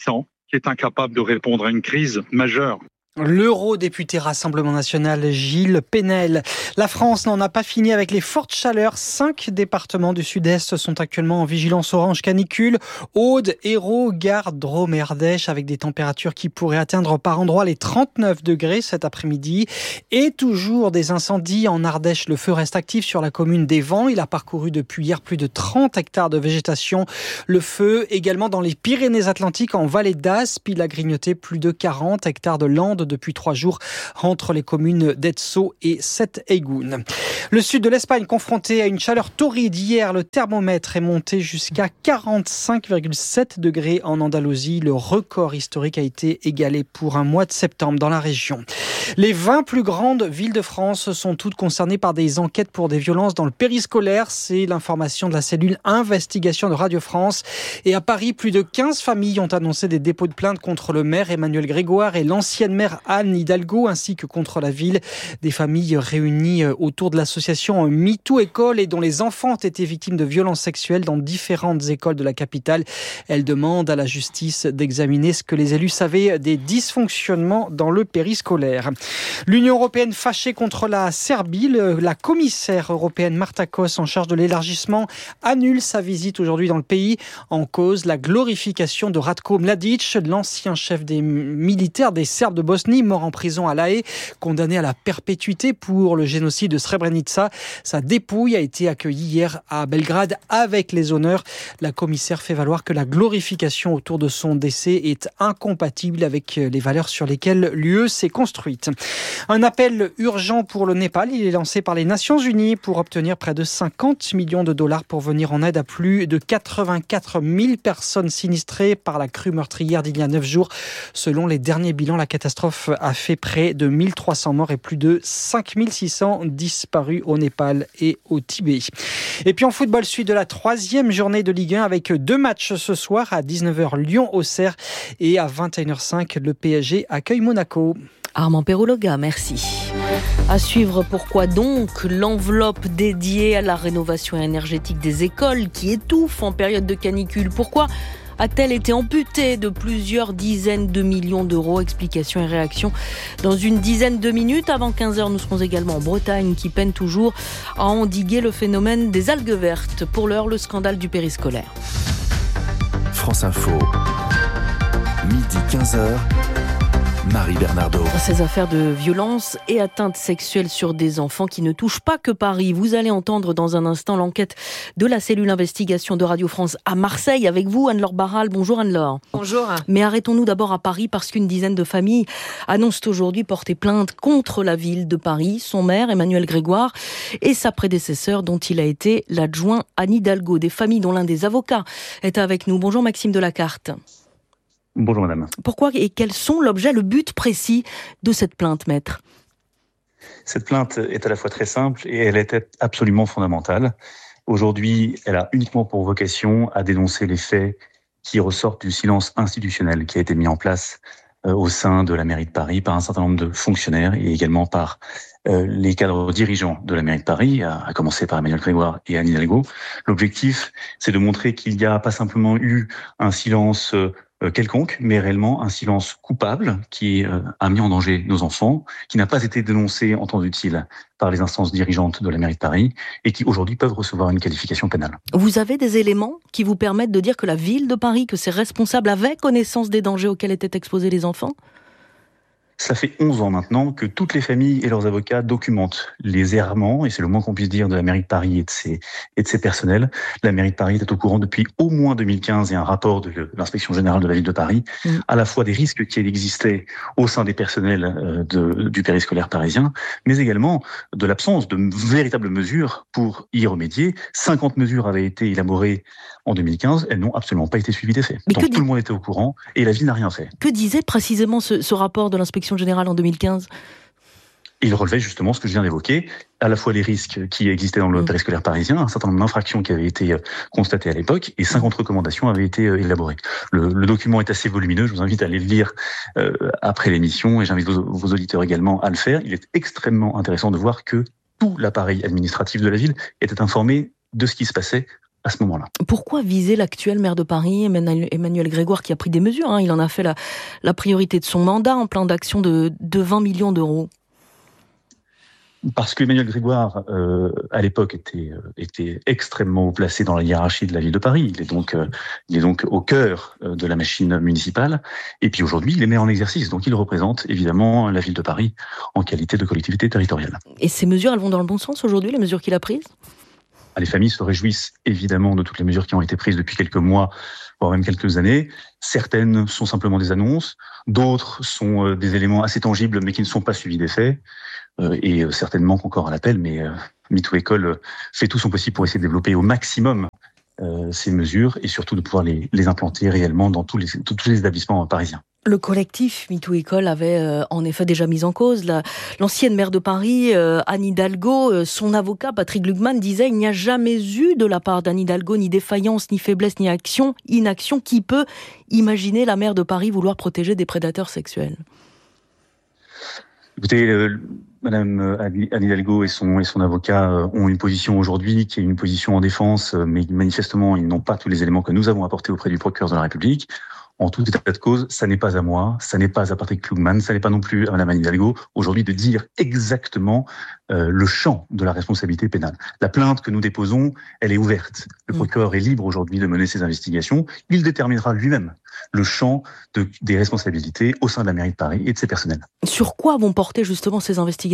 S19: qui est incapable de répondre à une crise majeure.
S18: L'eurodéputé Rassemblement National Gilles Penel. La France n'en a pas fini avec les fortes chaleurs. Cinq départements du sud-est sont actuellement en vigilance orange canicule. Aude, Hérault, Gard, Drôme et Ardèche avec des températures qui pourraient atteindre par endroits les trente-neuf degrés cet après-midi. Et toujours des incendies en Ardèche. Le feu reste actif sur la commune des Vents. Il a parcouru depuis hier plus de trente hectares de végétation. Le feu également dans les Pyrénées-Atlantiques en vallée d'Aspe. Il a grignoté plus de quarante hectares de landes depuis trois jours entre les communes d'Etso et Sette-Egoun. Le sud de l'Espagne confronté à une chaleur torride hier, le thermomètre est monté jusqu'à quarante-cinq virgule sept degrés en Andalousie. Le record historique a été égalé pour un mois de septembre dans la région. Les vingt plus grandes villes de France sont toutes concernées par des enquêtes pour des violences dans le périscolaire. C'est l'information de la cellule investigation de Radio France. Et à Paris, plus de quinze familles ont annoncé des dépôts de plainte contre le maire Emmanuel Grégoire et l'ancienne maire Anne Hidalgo, ainsi que contre la ville. Des familles réunies autour de l'association MeToo École et dont les enfants ont été victimes de violences sexuelles dans différentes écoles de la capitale. Elles demandent à la justice d'examiner ce que les élus savaient des dysfonctionnements dans le périscolaire. L'Union européenne fâchée contre la Serbie, la commissaire européenne Marta Kos en charge de l'élargissement annule sa visite aujourd'hui dans le pays. En cause, la glorification de Ratko Mladic, l'ancien chef des militaires des Serbes de Bosnie, mort en prison à La Haye, condamné à la perpétuité pour le génocide de Srebrenica. Sa dépouille a été accueillie hier à Belgrade avec les honneurs. La commissaire fait valoir que la glorification autour de son décès est incompatible avec les valeurs sur lesquelles l'U E s'est construite. Un appel urgent pour le Népal, il est lancé par les Nations Unies pour obtenir près de cinquante millions de dollars pour venir en aide à plus de quatre-vingt-quatre mille personnes sinistrées par la crue meurtrière d'il y a neuf jours. Selon les derniers bilans, la catastrophe a fait près de mille trois cents morts et plus de cinq mille six cents disparus au Népal et au Tibet. Et puis en football, suite de la troisième journée de Ligue un avec deux matchs ce soir à dix-neuf heures Lyon-Auxerre et à vingt et une heures cinq le P S G accueille Monaco.
S5: Armand Perrologa, merci. À suivre, pourquoi donc l'enveloppe dédiée à la rénovation énergétique des écoles qui étouffe en période de canicule? Pourquoi a-t-elle été amputée de plusieurs dizaines de millions d'euros? Explications et réactions dans une dizaine de minutes. Avant quinze heures, nous serons également en Bretagne qui peine toujours à endiguer le phénomène des algues vertes. Pour l'heure, le scandale du périscolaire.
S6: France Info, midi quinze heures. Marie Bernardo.
S5: Ces affaires de violence et atteintes sexuelles sur des enfants qui ne touchent pas que Paris. Vous allez entendre dans un instant l'enquête de la cellule investigation de Radio France à Marseille avec vous, Anne-Laure Barral. Bonjour Anne-Laure.
S2: Bonjour. Mais
S5: arrêtons-nous d'abord à Paris parce qu'une dizaine de familles annoncent aujourd'hui porter plainte contre la ville de Paris, son maire Emmanuel Grégoire et sa prédécesseur dont il a été l'adjoint Anne Hidalgo. Des familles dont l'un des avocats est avec nous. Bonjour Maxime Delacarte.
S20: Bonjour madame.
S5: Pourquoi et quels sont l'objet, le but précis de cette plainte, maître?
S20: Cette plainte est à la fois très simple et elle est absolument fondamentale. Aujourd'hui, elle a uniquement pour vocation à dénoncer les faits qui ressortent du silence institutionnel qui a été mis en place euh, au sein de la mairie de Paris par un certain nombre de fonctionnaires et également par euh, les cadres dirigeants de la mairie de Paris, à, à commencer par Emmanuel Grégoire et Anne Hidalgo. L'objectif, c'est de montrer qu'il n'y a pas simplement eu un silence euh, quelconque, mais réellement un silence coupable qui euh, a mis en danger nos enfants, qui n'a pas été dénoncé en temps utile par les instances dirigeantes de la mairie de Paris et qui aujourd'hui peuvent recevoir une qualification pénale.
S5: Vous avez des éléments qui vous permettent de dire que la ville de Paris, que ses responsables avaient connaissance des dangers auxquels étaient exposés les enfants ?
S20: Ça fait onze ans maintenant que toutes les familles et leurs avocats documentent les errements, et c'est le moins qu'on puisse dire, de la mairie de Paris et de ses, et de ses personnels. La mairie de Paris était au courant depuis au moins deux mille quinze et un rapport de l'inspection générale de la ville de Paris, mmh. à la fois des risques qui existaient au sein des personnels de, du périscolaire parisien, mais également de l'absence de véritables mesures pour y remédier. cinquante mesures avaient été élaborées en deux mille quinze, elles n'ont absolument pas été suivies d'effet. Donc tout dit... le monde était au courant et la ville n'a rien fait.
S5: Que disait précisément ce, ce rapport de l'inspection générale en deux mille quinze?
S20: Il relevait justement ce que je viens d'évoquer, à la fois les risques qui existaient dans le mmh. périscolaire parisien, un certain nombre d'infractions qui avaient été constatées à l'époque, et cinquante recommandations avaient été élaborées. Le, le document est assez volumineux, je vous invite à aller le lire euh, après l'émission, et j'invite vos, vos auditeurs également à le faire. Il est extrêmement intéressant de voir que tout l'appareil administratif de la ville était informé de ce qui se passait à ce moment-là.
S5: Pourquoi viser l'actuel maire de Paris, Emmanuel Grégoire, qui a pris des mesures, hein, il en a fait la, la priorité de son mandat, un plan d'action de, de vingt millions d'euros?
S20: Parce que Emmanuel Grégoire, euh, à l'époque, était, euh, était extrêmement haut placé dans la hiérarchie de la ville de Paris. Il est donc, euh, il est donc au cœur euh, de la machine municipale. Et puis aujourd'hui, il est maire en exercice. Donc il représente évidemment la ville de Paris en qualité de collectivité territoriale.
S5: Et ces mesures, elles vont dans le bon sens aujourd'hui, les mesures qu'il a prises?
S20: Les familles se réjouissent évidemment de toutes les mesures qui ont été prises depuis quelques mois, voire même quelques années. Certaines sont simplement des annonces, d'autres sont euh, des éléments assez tangibles mais qui ne sont pas suivis d'effets. Euh, et euh, certainement encore à l'appel, mais euh, MeToo-École euh, fait tout son possible pour essayer de développer au maximum euh, ces mesures et surtout de pouvoir les, les implanter réellement dans tous les, tous les établissements parisiens.
S5: Le collectif MeToo-École avait euh, en effet déjà mis en cause la, l'ancienne maire de Paris, euh, Anne Hidalgo. Euh, son avocat, Patrick Lugman, disait « Il n'y a jamais eu de la part d'Anne Hidalgo ni défaillance, ni faiblesse, ni action, inaction qui peut imaginer la maire de Paris vouloir protéger des prédateurs sexuels. »
S20: Écoutez, euh, Madame Anne Hidalgo et son, et son avocat euh, ont une position aujourd'hui qui est une position en défense, euh, mais manifestement, ils n'ont pas tous les éléments que nous avons apportés auprès du procureur de la République. En tout état de cause, ça n'est pas à moi, ça n'est pas à Patrick Klugman, ça n'est pas non plus à Madame Anne Hidalgo aujourd'hui de dire exactement euh, le champ de la responsabilité pénale. La plainte que nous déposons, elle est ouverte. Le procureur est libre aujourd'hui de mener ses investigations. Il déterminera lui-même le champ de, des responsabilités au sein de la mairie de Paris et de ses personnels.
S5: Sur quoi vont porter justement ces investigations ?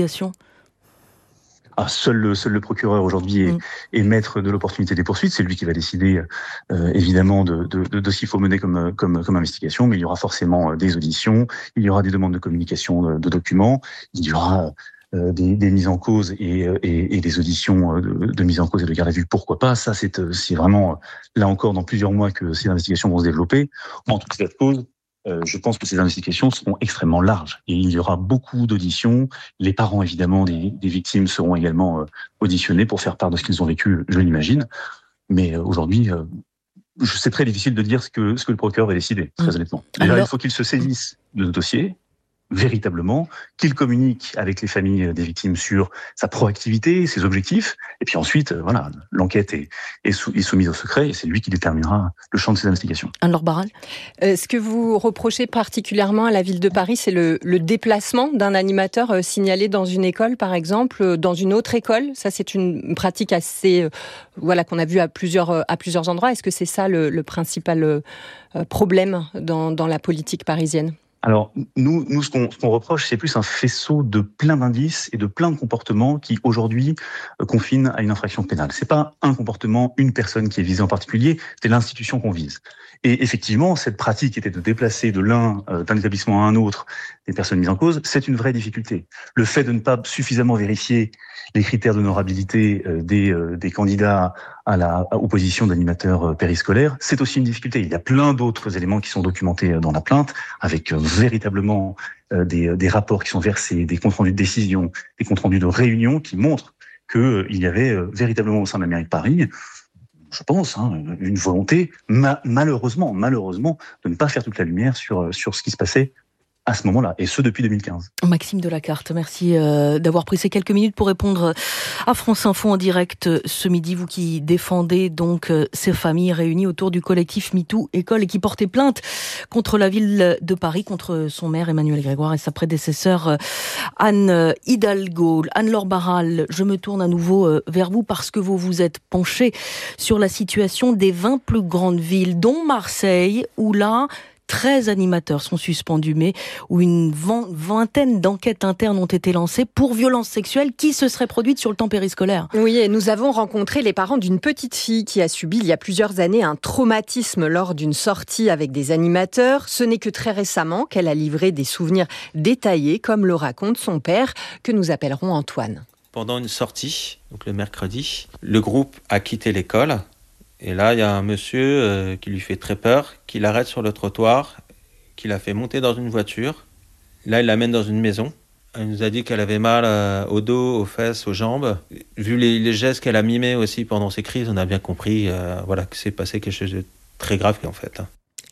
S20: Ah, seul, le, seul le procureur aujourd'hui est, mmh. est maître de l'opportunité des poursuites. C'est lui qui va décider euh, évidemment de, de, de, de ce qu'il faut mener comme, comme, comme investigation. Mais il y aura forcément des auditions, il y aura des demandes de communication de, de documents, il y aura euh, des, des mises en cause et, et, et des auditions de, de mise en cause et de garde à vue. Pourquoi pas ? Ça, c'est, c'est vraiment là encore dans plusieurs mois que ces investigations vont se développer. En tout cas de cause. Euh, je pense que ces investigations seront extrêmement larges et il y aura beaucoup d'auditions. Les parents, évidemment, des, des victimes seront également euh, auditionnés pour faire part de ce qu'ils ont vécu, je l'imagine. Mais euh, aujourd'hui, euh, c'est très difficile de dire ce que, ce que le procureur va décider, très mmh. honnêtement. Déjà, Alors... il faut qu'il se saisisse de ce dossier, véritablement, qu'il communique avec les familles des victimes sur sa proactivité, ses objectifs, et puis ensuite, euh, voilà, l'enquête est, est, sou, est soumise au secret, et c'est lui qui déterminera le champ de ses investigations.
S5: Anne-Laure Barral.
S21: Euh, ce que vous reprochez particulièrement à la ville de Paris, c'est le, le déplacement d'un animateur euh, signalé dans une école, par exemple, euh, dans une autre école. Ça, c'est une pratique assez, euh, voilà, qu'on a vu à plusieurs, euh, à plusieurs endroits. Est-ce que c'est ça le, le principal euh, problème dans, dans la politique parisienne ?
S20: Alors, nous, nous ce, qu'on, ce qu'on reproche, c'est plus un faisceau de plein d'indices et de plein de comportements qui, aujourd'hui, euh, confinent à une infraction pénale. C'est pas un comportement, une personne qui est visée en particulier, c'est l'institution qu'on vise. Et effectivement, cette pratique était de déplacer de l'un, euh, d'un établissement à un autre, des personnes mises en cause, c'est une vraie difficulté. Le fait de ne pas suffisamment vérifier les critères d'honorabilité euh, des, euh, des candidats à la à opposition d'animateurs euh, périscolaires, c'est aussi une difficulté. Il y a plein d'autres éléments qui sont documentés euh, dans la plainte, avec euh, véritablement euh, des, des rapports qui sont versés, des comptes rendus de décision, des comptes rendus de réunion qui montrent qu'il euh, y avait euh, véritablement au sein de la mairie de Paris, je pense, hein, une volonté, ma- malheureusement, malheureusement, de ne pas faire toute la lumière sur, sur ce qui se passait à ce moment-là, et ce depuis deux mille quinze.
S5: Maxime Delacarte, merci euh, d'avoir pris ces quelques minutes pour répondre à France Info en direct ce midi, vous qui défendez donc euh, ces familles réunies autour du collectif MeToo-École et qui portaient plainte contre la ville de Paris, contre son maire Emmanuel Grégoire et sa prédécesseur euh, Anne Hidalgo. Anne-Laure Barral, je me tourne à nouveau euh, vers vous parce que vous vous êtes penchée sur la situation des vingt plus grandes villes, dont Marseille, où là, treize animateurs sont suspendus, mais où une vingtaine d'enquêtes internes ont été lancées pour violences sexuelles qui se seraient produites sur le temps périscolaire.
S21: Oui, et nous avons rencontré les parents d'une petite fille qui a subi il y a plusieurs années un traumatisme lors d'une sortie avec des animateurs. Ce n'est que très récemment qu'elle a livré des souvenirs détaillés, comme le raconte son père, que nous appellerons Antoine.
S22: Pendant une sortie, donc le mercredi, le groupe a quitté l'école. Et là, il y a un monsieur euh, qui lui fait très peur, qui l'arrête sur le trottoir, qui l'a fait monter dans une voiture. Là, il l'amène dans une maison. Elle nous a dit qu'elle avait mal euh, au dos, aux fesses, aux jambes. Vu les, les gestes qu'elle a mimés aussi pendant ces crises, on a bien compris euh, voilà, que c'est passé quelque chose de très grave en fait.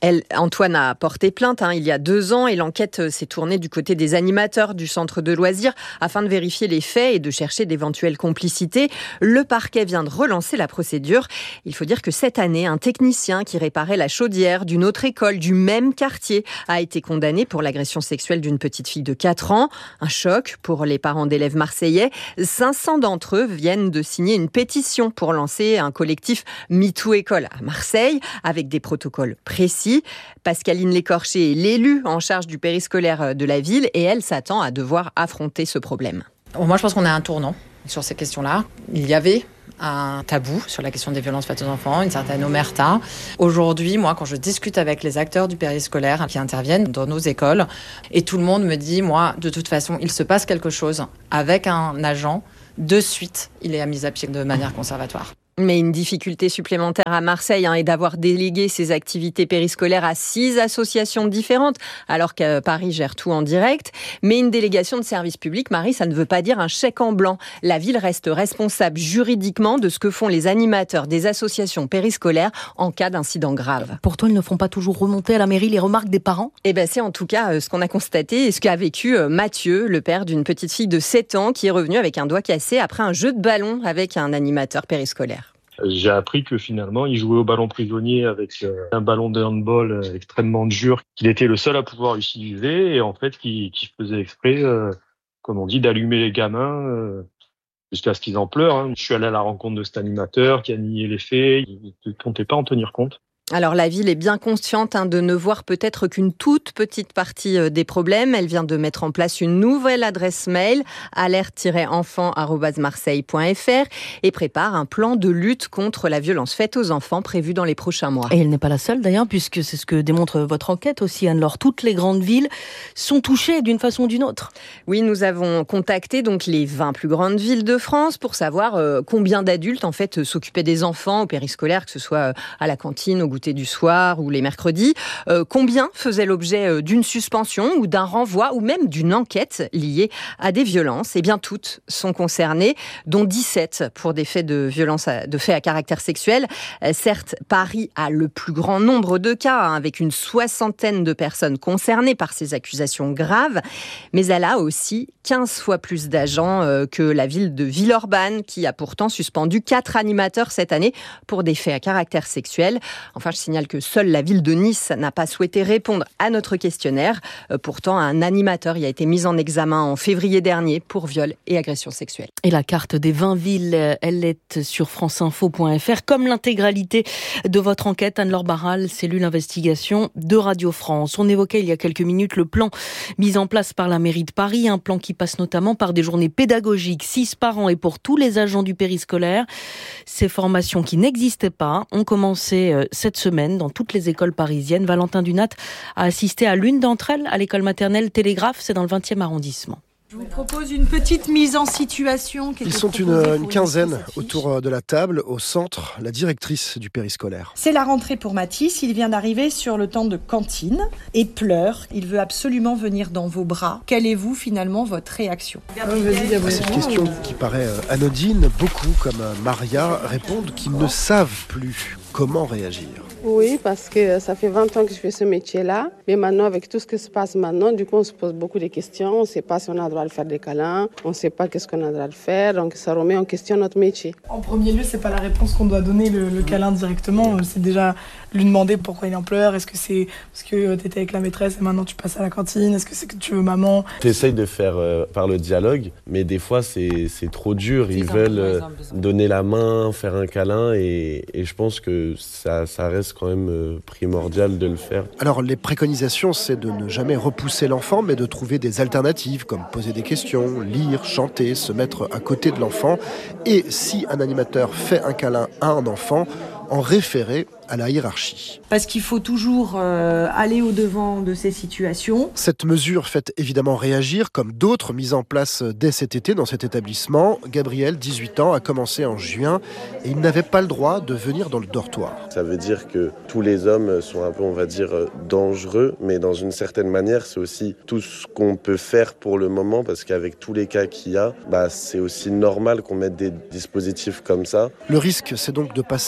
S21: Elle, Antoine a porté plainte hein, il y a deux ans et l'enquête s'est tournée du côté des animateurs du centre de loisirs afin de vérifier les faits et de chercher d'éventuelles complicités. Le parquet vient de relancer la procédure. Il faut dire que cette année, un technicien qui réparait la chaudière d'une autre école du même quartier a été condamné pour l'agression sexuelle d'une petite fille de quatre ans. Un choc pour les parents d'élèves marseillais. cinq cents d'entre eux viennent de signer une pétition pour lancer un collectif MeToo École à Marseille avec des protocoles précis. Pascaline Lécorché est l'élue en charge du périscolaire de la ville et elle s'attend à devoir affronter ce problème.
S3: Moi, je pense qu'on a un tournant sur ces questions-là. Il y avait un tabou sur la question des violences faites aux enfants, une certaine omerta. Aujourd'hui, moi, quand je discute avec les acteurs du périscolaire qui interviennent dans nos écoles, et tout le monde me dit, moi, de toute façon, il se passe quelque chose avec un agent, de suite, il est mis à pied de manière conservatoire.
S21: Mais une difficulté supplémentaire à Marseille hein, est d'avoir délégué ces activités périscolaires à six associations différentes, alors que Paris gère tout en direct. Mais une délégation de service public, Marie, ça ne veut pas dire un chèque en blanc. La ville reste responsable juridiquement de ce que font les animateurs des associations périscolaires en cas d'incident grave.
S5: Pour toi, ils ne font pas toujours remonter à la mairie les remarques des parents ?
S21: Eh ben, c'est en tout cas ce qu'on a constaté et ce qu'a vécu Mathieu, le père d'une petite fille de sept ans qui est revenu avec un doigt cassé après un jeu de ballon avec un animateur périscolaire.
S4: J'ai appris que finalement, il jouait au ballon prisonnier avec euh, un ballon de handball euh, extrêmement dur, qu'il était le seul à pouvoir utiliser et en fait, qu'il, qu'il faisait exprès, euh, comme on dit, d'allumer les gamins euh, jusqu'à ce qu'ils en pleurent. Hein. Je suis allé à la rencontre de cet animateur qui a nié les faits, il ne comptait pas en tenir compte.
S21: Alors la ville est bien consciente hein, de ne voir peut-être qu'une toute petite partie euh, des problèmes. Elle vient de mettre en place une nouvelle adresse mail, alerte tiret enfant arobase marseille point f r et prépare un plan de lutte contre la violence faite aux enfants prévu dans les prochains mois.
S5: Et elle n'est pas la seule d'ailleurs, puisque c'est ce que démontre votre enquête aussi, Anne-Laure. Toutes les grandes villes sont touchées d'une façon ou d'une autre.
S21: Oui, nous avons contacté donc les vingt plus grandes villes de France pour savoir euh, combien d'adultes en fait euh, s'occupaient des enfants au périscolaire, que ce soit euh, à la cantine, au goûter du soir ou les mercredis. Euh, combien faisaient l'objet d'une suspension ou d'un renvoi ou même d'une enquête liée à des violences ? Eh bien, toutes sont concernées, dont dix-sept pour des faits de violence, à, de faits à caractère sexuel. Euh, certes, Paris a le plus grand nombre de cas, hein, avec une soixantaine de personnes concernées par ces accusations graves, mais elle a aussi quinze fois plus d'agents euh, que la ville de Villeurbanne, qui a pourtant suspendu quatre animateurs cette année pour des faits à caractère sexuel. Enfin, je signale que seule la ville de Nice n'a pas souhaité répondre à notre questionnaire. Euh, pourtant, un animateur y a été mis en examen en février dernier pour viol et agression sexuelle.
S5: Et la carte des vingt villes, elle est sur franceinfo point f r, comme l'intégralité de votre enquête. Anne-Laure Barral, cellule investigation de Radio France. On évoquait il y a quelques minutes le plan mis en place par la mairie de Paris, un plan qui passe notamment par des journées pédagogiques, six par an et pour tous les agents du périscolaire. Ces formations qui n'existaient pas ont commencé cette semaine dans toutes les écoles parisiennes. Valentin Dunat a assisté à l'une d'entre elles, à l'école maternelle Télégraphe, c'est dans le vingtième arrondissement.
S23: Je vous propose une petite mise en situation.
S24: Ils sont une, une quinzaine autour de la table, au centre, la directrice du périscolaire.
S23: C'est la rentrée pour Mathis, il vient d'arriver sur le temps de cantine et pleure. Il veut absolument venir dans vos bras. Quelle est vous finalement votre réaction ?
S24: Cette question qui paraît anodine, beaucoup comme Maria répondent qu'ils ne savent plus comment réagir.
S25: Oui, parce que ça fait vingt ans que je fais ce métier-là. Mais maintenant, avec tout ce qui se passe maintenant, du coup, on se pose beaucoup de questions. On ne sait pas si on a le droit de faire des câlins. On ne sait pas qu'est-ce qu'on a le droit de faire. Donc, ça remet en question notre métier.
S26: En premier lieu, c'est pas la réponse qu'on doit donner, le, le câlin directement. C'est déjà lui demander pourquoi il en pleure. Est-ce que c'est parce que tu étais avec la maîtresse et maintenant tu passes à la cantine ? Est-ce que c'est que tu veux maman ?
S27: Tu essayes de faire euh, par le dialogue, mais des fois, c'est, c'est trop dur. Ils veulent euh, donner la main, faire un câlin. Et, et je pense que ça, ça reste quand même euh, primordial de le faire.
S24: Alors, les préconisations, c'est de ne jamais repousser l'enfant, mais de trouver des alternatives, comme poser des questions, lire, chanter, se mettre à côté de l'enfant. Et si un animateur fait un câlin à un enfant, en référer à la hiérarchie.
S26: Parce qu'il faut toujours euh, aller au-devant de ces situations.
S24: Cette mesure fait évidemment réagir, comme d'autres mises en place dès cet été dans cet établissement. Gabriel, dix-huit ans, a commencé en juin et il n'avait pas le droit de venir dans le dortoir.
S27: Ça veut dire que tous les hommes sont un peu, on va dire, dangereux, mais dans une certaine manière, c'est aussi tout ce qu'on peut faire pour le moment, parce qu'avec tous les cas qu'il y a, bah, c'est aussi normal qu'on mette des dispositifs comme ça.
S24: Le risque, c'est donc de passer d'un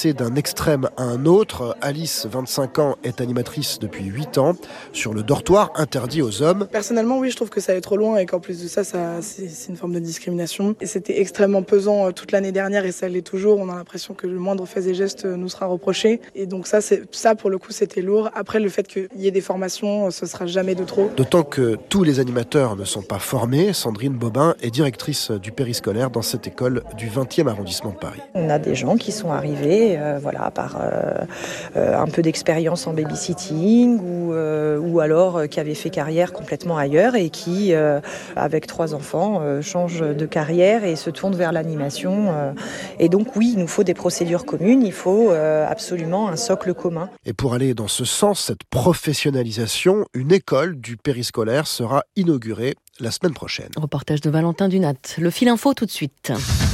S24: extrême à un autre. Alice, vingt-cinq ans, est animatrice depuis huit ans sur le dortoir interdit aux hommes.
S26: Personnellement, oui, je trouve que ça allait trop loin et qu'en plus de ça, ça c'est, c'est une forme de discrimination. Et c'était extrêmement pesant toute l'année dernière et ça l'est toujours. On a l'impression que le moindre fait et geste nous sera reproché. Et donc ça, c'est, ça pour le coup, c'était lourd. Après, le fait qu'il y ait des formations, ce sera jamais de trop.
S24: D'autant que tous les animateurs ne sont pas formés. Sandrine Bobin est directrice du périscolaire dans cette école du vingtième arrondissement de Paris.
S1: On a des gens qui sont arrivés euh, voilà, par euh, euh, un peu d'expérience en babysitting ou, euh, ou alors euh, qui avaient fait carrière complètement ailleurs et qui, euh, avec trois enfants, euh, changent de carrière et se tournent vers l'animation. Euh, et donc oui, il nous faut des procédures communes, il faut euh, absolument un socle commun.
S24: Et pour aller dans ce sens, cette professionnalisation, une école du périscolaire sera inaugurée la semaine prochaine.
S5: Reportage de Valentin Dunat. Le fil info tout de suite.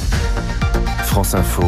S6: France Info,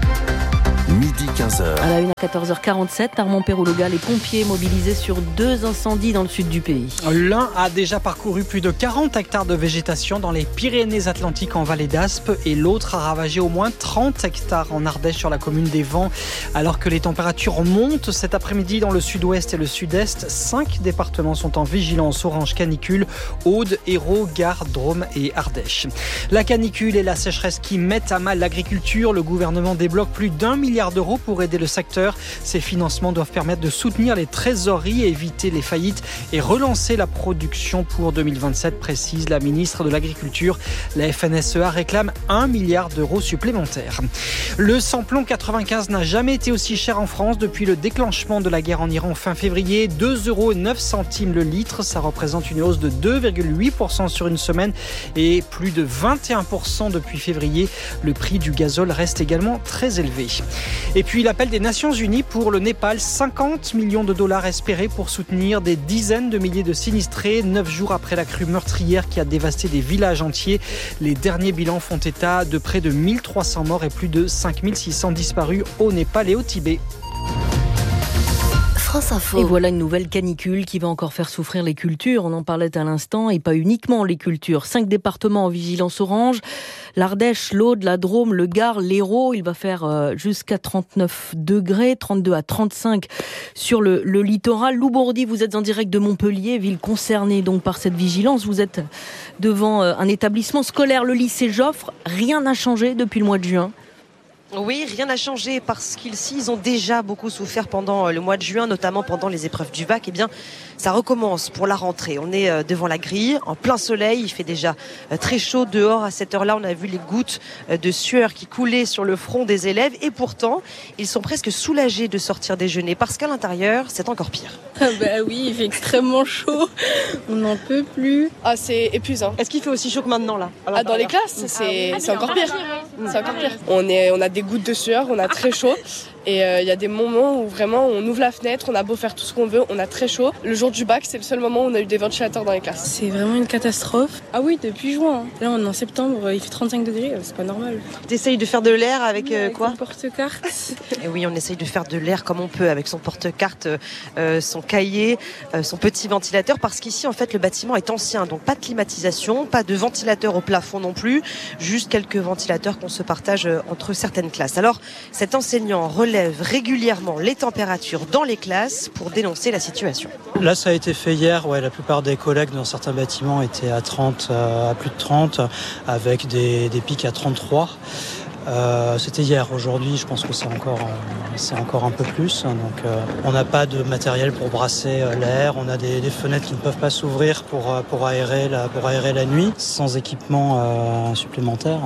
S6: midi quinze heures.
S5: À la une à quatorze heures quarante-sept, Armand Perrouloga, les pompiers mobilisés sur deux incendies dans le sud du pays.
S18: L'un a déjà parcouru plus de quarante hectares de végétation dans les Pyrénées-Atlantiques en vallée d'Aspe et l'autre a ravagé au moins trente hectares en Ardèche sur la commune des Vents. Alors que les températures montent cet après-midi dans le sud-ouest et le sud-est, cinq départements sont en vigilance orange canicule, Aude, Hérault, Gard, Drôme et Ardèche. La canicule et la sécheresse qui mettent à mal l'agriculture, le gouvernement débloque plus d'un milliard d'euros pour aider le secteur. Ces financements doivent permettre de soutenir les trésoreries, éviter les faillites et relancer la production pour deux mille vingt-sept, précise la ministre de l'Agriculture. La F N S E A réclame un milliard d'euros supplémentaires. Le samplon quatre-vingt-quinze n'a jamais été aussi cher en France depuis le déclenchement de la guerre en Iran fin février. deux euros neuf centimes le litre, ça représente une hausse de deux virgule huit pour cent sur une semaine et plus de vingt et un pour cent depuis février. Le prix du gazole reste également très élevé. Et puis l'appel des Nations Unies pour le Népal, cinquante millions de dollars espérés pour soutenir des dizaines de milliers de sinistrés, neuf jours après la crue meurtrière qui a dévasté des villages entiers. Les derniers bilans font état de près de mille trois cents morts et plus de cinq mille six cents disparus au Népal et au Tibet.
S5: Et voilà une nouvelle canicule qui va encore faire souffrir les cultures. On en parlait à l'instant et pas uniquement les cultures. Cinq départements en vigilance orange. L'Ardèche, l'Aude, la Drôme, le Gard, l'Hérault. Il va faire jusqu'à trente-neuf degrés, trente-deux à trente-cinq sur le, le littoral. Loubourdi, vous êtes en direct de Montpellier, ville concernée donc par cette vigilance. Vous êtes devant un établissement scolaire, le lycée Joffre. Rien n'a changé depuis le mois de juin.
S7: Oui, rien n'a changé parce qu'ici, ils ont déjà beaucoup souffert pendant le mois de juin, notamment pendant les épreuves du bac. Eh bien, ça recommence pour la rentrée. On est devant la grille, en plein soleil. Il fait déjà très chaud dehors. À cette heure-là, on a vu les gouttes de sueur qui coulaient sur le front des élèves. Et pourtant, ils sont presque soulagés de sortir déjeuner parce qu'à l'intérieur, c'est encore pire.
S8: Ah bah oui, il fait extrêmement chaud. On n'en peut plus.
S7: Ah, c'est épuisant. Est-ce qu'il fait aussi chaud que maintenant, là?
S8: Ah, dans les classes, c'est, ah, c'est encore pire. C'est encore pire. On, est, on a des gouttes de sueur, on a très chaud. Et il euh, y a des moments où vraiment on ouvre la fenêtre, on a beau faire tout ce qu'on veut, on a très chaud. Le jour du bac, c'est le seul moment où on a eu des ventilateurs dans les classes. C'est vraiment une catastrophe. Ah oui, depuis juin. Là, on est en septembre, il fait trente-cinq degrés, c'est pas normal.
S7: T'essayes de faire de l'air avec,
S8: oui,
S7: euh,
S8: avec
S7: quoi
S8: son porte-carte.
S7: Et oui, on essaye de faire de l'air comme on peut avec son porte-carte, euh, son cahier, euh, son petit ventilateur, parce qu'ici, en fait, le bâtiment est ancien, donc pas de climatisation, pas de ventilateur au plafond non plus, juste quelques ventilateurs qu'on se partage entre certaines classes. Alors, cet enseignant relève régulièrement les températures dans les classes pour dénoncer la situation.
S9: Là, ça a été fait hier. Ouais, la plupart des collègues dans certains bâtiments étaient à trente, à plus de trente, avec des, des pics à trente-trois. Euh, c'était hier. Aujourd'hui, je pense que c'est encore, c'est encore un peu plus. Donc, euh, on n'a pas de matériel pour brasser l'air. On a des, des fenêtres qui ne peuvent pas s'ouvrir pour, pour, aérer, la, pour aérer la nuit. Sans équipement euh, supplémentaire,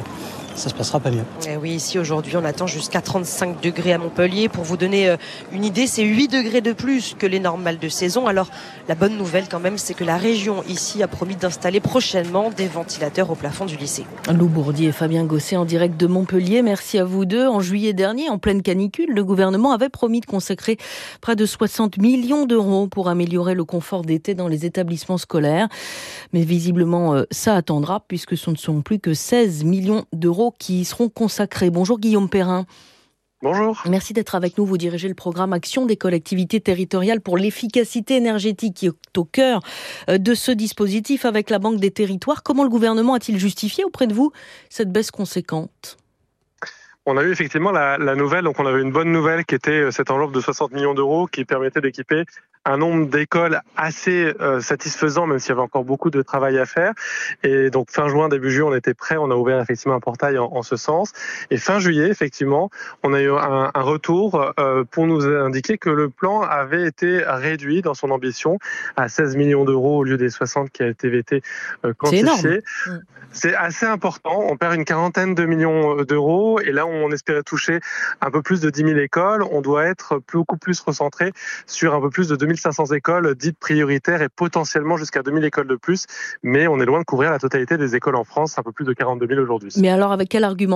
S9: ça se passera pas mieux.
S7: Et oui, ici aujourd'hui on attend jusqu'à trente-cinq degrés à Montpellier. Pour vous donner une idée, c'est huit degrés de plus que les normales de saison. Alors la bonne nouvelle quand même, c'est que la région ici a promis d'installer prochainement des ventilateurs au plafond du lycée.
S5: Lou Bourdi et Fabien Gosset en direct de Montpellier. Merci à vous deux. En juillet dernier, en pleine canicule, le gouvernement avait promis de consacrer près de soixante millions d'euros pour améliorer le confort d'été dans les établissements scolaires. Mais visiblement, ça attendra puisque ce ne sont plus que seize millions d'euros qui y seront consacrés. Bonjour Guillaume Perrin.
S10: Bonjour.
S5: Merci d'être avec nous. Vous dirigez le programme Action des collectivités territoriales pour l'efficacité énergétique qui est au cœur de ce dispositif avec la Banque des territoires. Comment le gouvernement a-t-il justifié auprès de vous cette baisse conséquente ?
S10: On a eu effectivement la, la nouvelle, donc on avait une bonne nouvelle qui était cette enveloppe de soixante millions d'euros qui permettait d'équiper un nombre d'écoles assez euh, satisfaisant, même s'il y avait encore beaucoup de travail à faire. Et donc fin juin, début juillet, on était prêts, on a ouvert effectivement un portail en, en ce sens. Et fin juillet, effectivement, on a eu un, un retour euh, pour nous indiquer que le plan avait été réduit dans son ambition à seize millions d'euros au lieu des soixante qui a été été euh, quantifié. C'est énorme. C'est assez important. On perd une quarantaine de millions d'euros et là, on espérait toucher un peu plus de dix mille écoles. On doit être beaucoup plus recentré sur un peu plus de deux mille cinq cents écoles dites prioritaires et potentiellement jusqu'à deux mille écoles de plus. Mais on est loin de couvrir la totalité des écoles en France, un peu plus de quarante-deux mille aujourd'hui.
S5: Mais alors, avec quel argument ?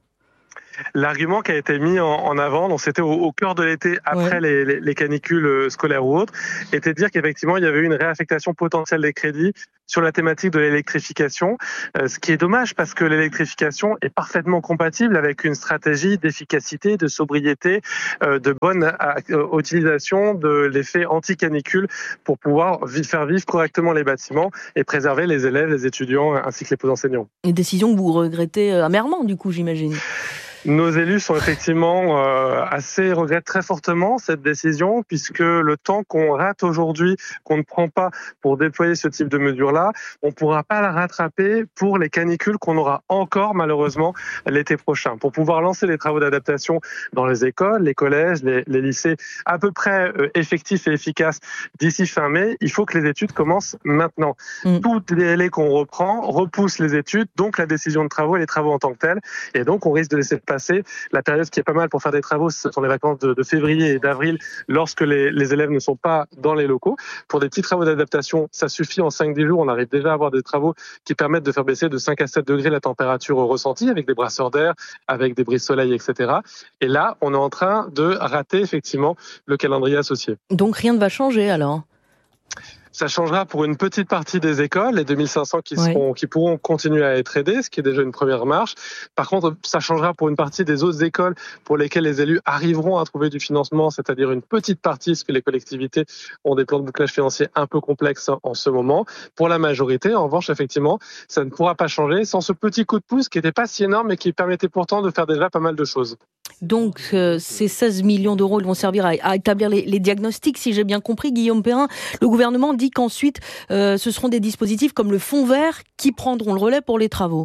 S10: L'argument qui a été mis en, en avant, donc c'était au, au cœur de l'été, après ouais. les, les, les canicules scolaires ou autres, était de dire qu'effectivement il y avait eu une réaffectation potentielle des crédits sur la thématique de l'électrification, euh, ce qui est dommage parce que l'électrification est parfaitement compatible avec une stratégie d'efficacité, de sobriété, euh, de bonne euh, utilisation de l'effet anti-canicule pour pouvoir vi- faire vivre correctement les bâtiments et préserver les élèves, les étudiants ainsi que les enseignants.
S5: Une décision que vous regrettez amèrement du coup, j'imagine.
S10: Nos élus sont effectivement euh, assez regrettent très fortement cette décision puisque le temps qu'on rate aujourd'hui, qu'on ne prend pas pour déployer ce type de mesures-là, on ne pourra pas la rattraper pour les canicules qu'on aura encore malheureusement l'été prochain. Pour pouvoir lancer les travaux d'adaptation dans les écoles, les collèges, les, les lycées à peu près euh, effectifs et efficaces d'ici fin mai, il faut que les études commencent maintenant. Mmh. Toutes les délais qu'on reprend repoussent les études, donc la décision de travaux et les travaux en tant que tels, et donc on risque de laisser passer. La période qui est pas mal pour faire des travaux, ce sont les vacances de, de février et d'avril, lorsque les, les élèves ne sont pas dans les locaux. Pour des petits travaux d'adaptation, ça suffit en cinq à dix jours. On arrive déjà à avoir des travaux qui permettent de faire baisser de cinq à sept degrés la température ressentie avec des brasseurs d'air, avec des brise-soleil, et cetera. Et là, on est en train de rater effectivement le calendrier associé.
S5: Donc rien ne va changer alors ?
S10: Ça changera pour une petite partie des écoles, les deux mille cinq cents qui, seront, oui. qui pourront continuer à être aidées, ce qui est déjà une première marche. Par contre, ça changera pour une partie des autres écoles pour lesquelles les élus arriveront à trouver du financement, c'est-à-dire une petite partie, parce que les collectivités ont des plans de bouclage financier un peu complexes en ce moment. Pour la majorité, en revanche, effectivement, ça ne pourra pas changer sans ce petit coup de pouce qui n'était pas si énorme, mais qui permettait pourtant de faire déjà pas mal de choses.
S5: Donc, euh, ces seize millions d'euros, ils vont servir à, à établir les, les diagnostics, si j'ai bien compris, Guillaume Perrin. Le gouvernement dit qu'ensuite, euh, ce seront des dispositifs comme le fonds vert qui prendront le relais pour les travaux.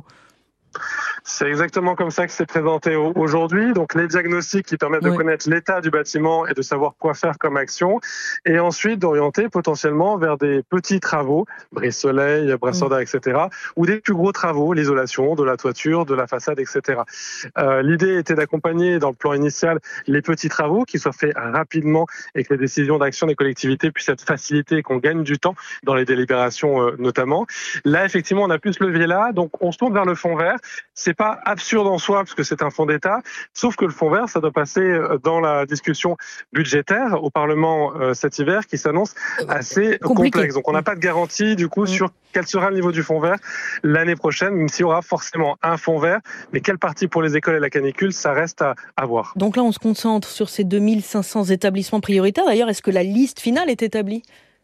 S10: C'est exactement comme ça que c'est présenté aujourd'hui. Donc les diagnostics qui permettent oui. de connaître l'état du bâtiment et de savoir quoi faire comme action, et ensuite d'orienter potentiellement vers des petits travaux, brise-soleil, brasseur d'air, et cetera, ou des plus gros travaux, l'isolation de la toiture, de la façade, et cetera. Euh, l'idée était d'accompagner dans le plan initial les petits travaux qui soient faits rapidement et que les décisions d'action des collectivités puissent être facilitées et qu'on gagne du temps dans les délibérations euh, notamment. Là, effectivement, on a plus ce levier-là, donc on se tourne vers le fonds vert. C'est pas absurde en soi parce que c'est un fonds d'État, sauf que le fonds vert, ça doit passer dans la discussion budgétaire au Parlement euh, cet hiver qui s'annonce assez Compliqué. complexe. Donc on n'a pas de garantie du coup mmh. sur quel sera le niveau du fonds vert l'année prochaine, même s'il y aura forcément un fonds vert, mais quelle partie pour les écoles et la canicule, ça reste à, à voir.
S5: Donc là, on se concentre sur ces deux mille cinq cents établissements prioritaires. D'ailleurs, est-ce que la liste finale est établie ?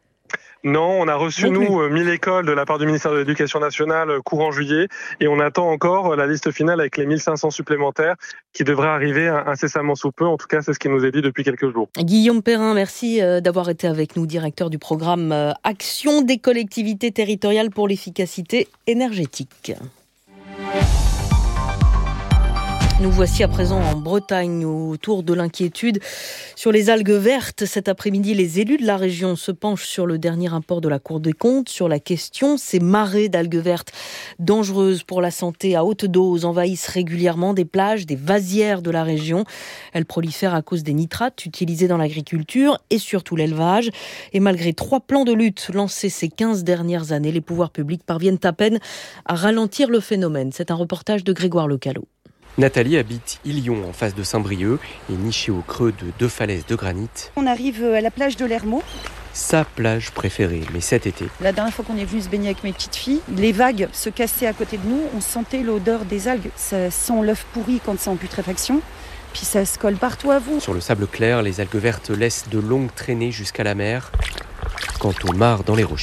S10: Non, on a reçu, non nous, mille écoles de la part du ministère de l'Éducation nationale courant juillet et on attend encore la liste finale avec les mille cinq cents supplémentaires qui devraient arriver incessamment sous peu. En tout cas, c'est ce qui nous est dit depuis quelques jours.
S5: Guillaume Perrin, merci d'avoir été avec nous, directeur du programme Action des collectivités territoriales pour l'efficacité énergétique. Nous voici à présent en Bretagne, autour de l'inquiétude sur les algues vertes. Cet après-midi, les élus de la région se penchent sur le dernier rapport de la Cour des comptes sur la question. Ces marées d'algues vertes dangereuses pour la santé à haute dose envahissent régulièrement des plages, des vasières de la région. Elles prolifèrent à cause des nitrates utilisés dans l'agriculture et surtout l'élevage. Et malgré trois plans de lutte lancés ces quinze dernières années, les pouvoirs publics parviennent à peine à ralentir le phénomène. C'est un reportage de Grégoire Lecalot.
S11: Nathalie habite Ilion, en face de Saint-Brieuc, et nichée au creux de deux falaises de granit.
S12: On arrive à la plage de l'Hermot.
S11: Sa plage préférée, mais cet été.
S12: La dernière fois qu'on est venu se baigner avec mes petites filles, les vagues se cassaient à côté de nous, on sentait l'odeur des algues. Ça sent l'œuf pourri quand c'est en putréfaction, puis ça se colle partout à vous.
S11: Sur le sable clair, les algues vertes laissent de longues traînées jusqu'à la mer. Quant aux mares dans les rochers,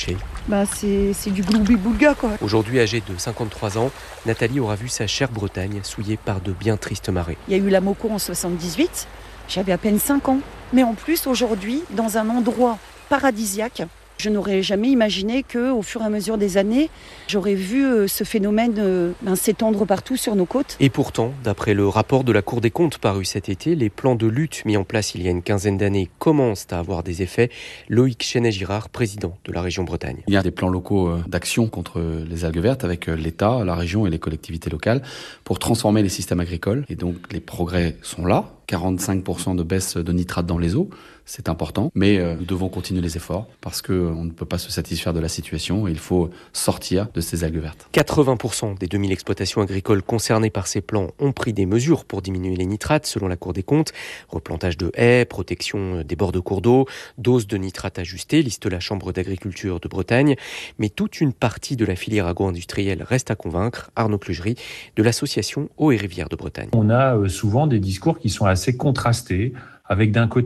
S12: bah c'est, c'est du gloubi-boulga, quoi.
S11: Aujourd'hui âgée de cinquante-trois ans, Nathalie aura vu sa chère Bretagne souillée par de bien tristes marées.
S12: Il y a eu la Moco en soixante-dix-huit, j'avais à peine cinq ans. Mais en plus, aujourd'hui, dans un endroit paradisiaque, je n'aurais jamais imaginé qu'au fur et à mesure des années, j'aurais vu ce phénomène euh, ben, s'étendre partout sur nos côtes.
S11: Et pourtant, d'après le rapport de la Cour des comptes paru cet été, les plans de lutte mis en place il y a une quinzaine d'années commencent à avoir des effets. Loïc Chenet-Girard, président de la région Bretagne.
S2: Il y a des plans locaux d'action contre les algues vertes avec l'État, la région et les collectivités locales pour transformer les systèmes agricoles. Et donc les progrès sont là. quarante-cinq pour cent de baisse de nitrate dans les eaux, c'est important, mais nous devons continuer les efforts parce qu'on ne peut pas se satisfaire de la situation et il faut sortir de ces algues vertes.
S11: quatre-vingts pour cent des deux mille exploitations agricoles concernées par ces plans ont pris des mesures pour diminuer les nitrates selon la Cour des comptes. Replantage de haies, protection des bords de cours d'eau, dose de nitrate ajustée, liste la Chambre d'agriculture de Bretagne. Mais toute une partie de la filière agro-industrielle reste à convaincre. Arnaud Clugery de l'association Eaux et Rivières de Bretagne.
S13: On a souvent des discours qui sont assez contrastés, avec d'un côté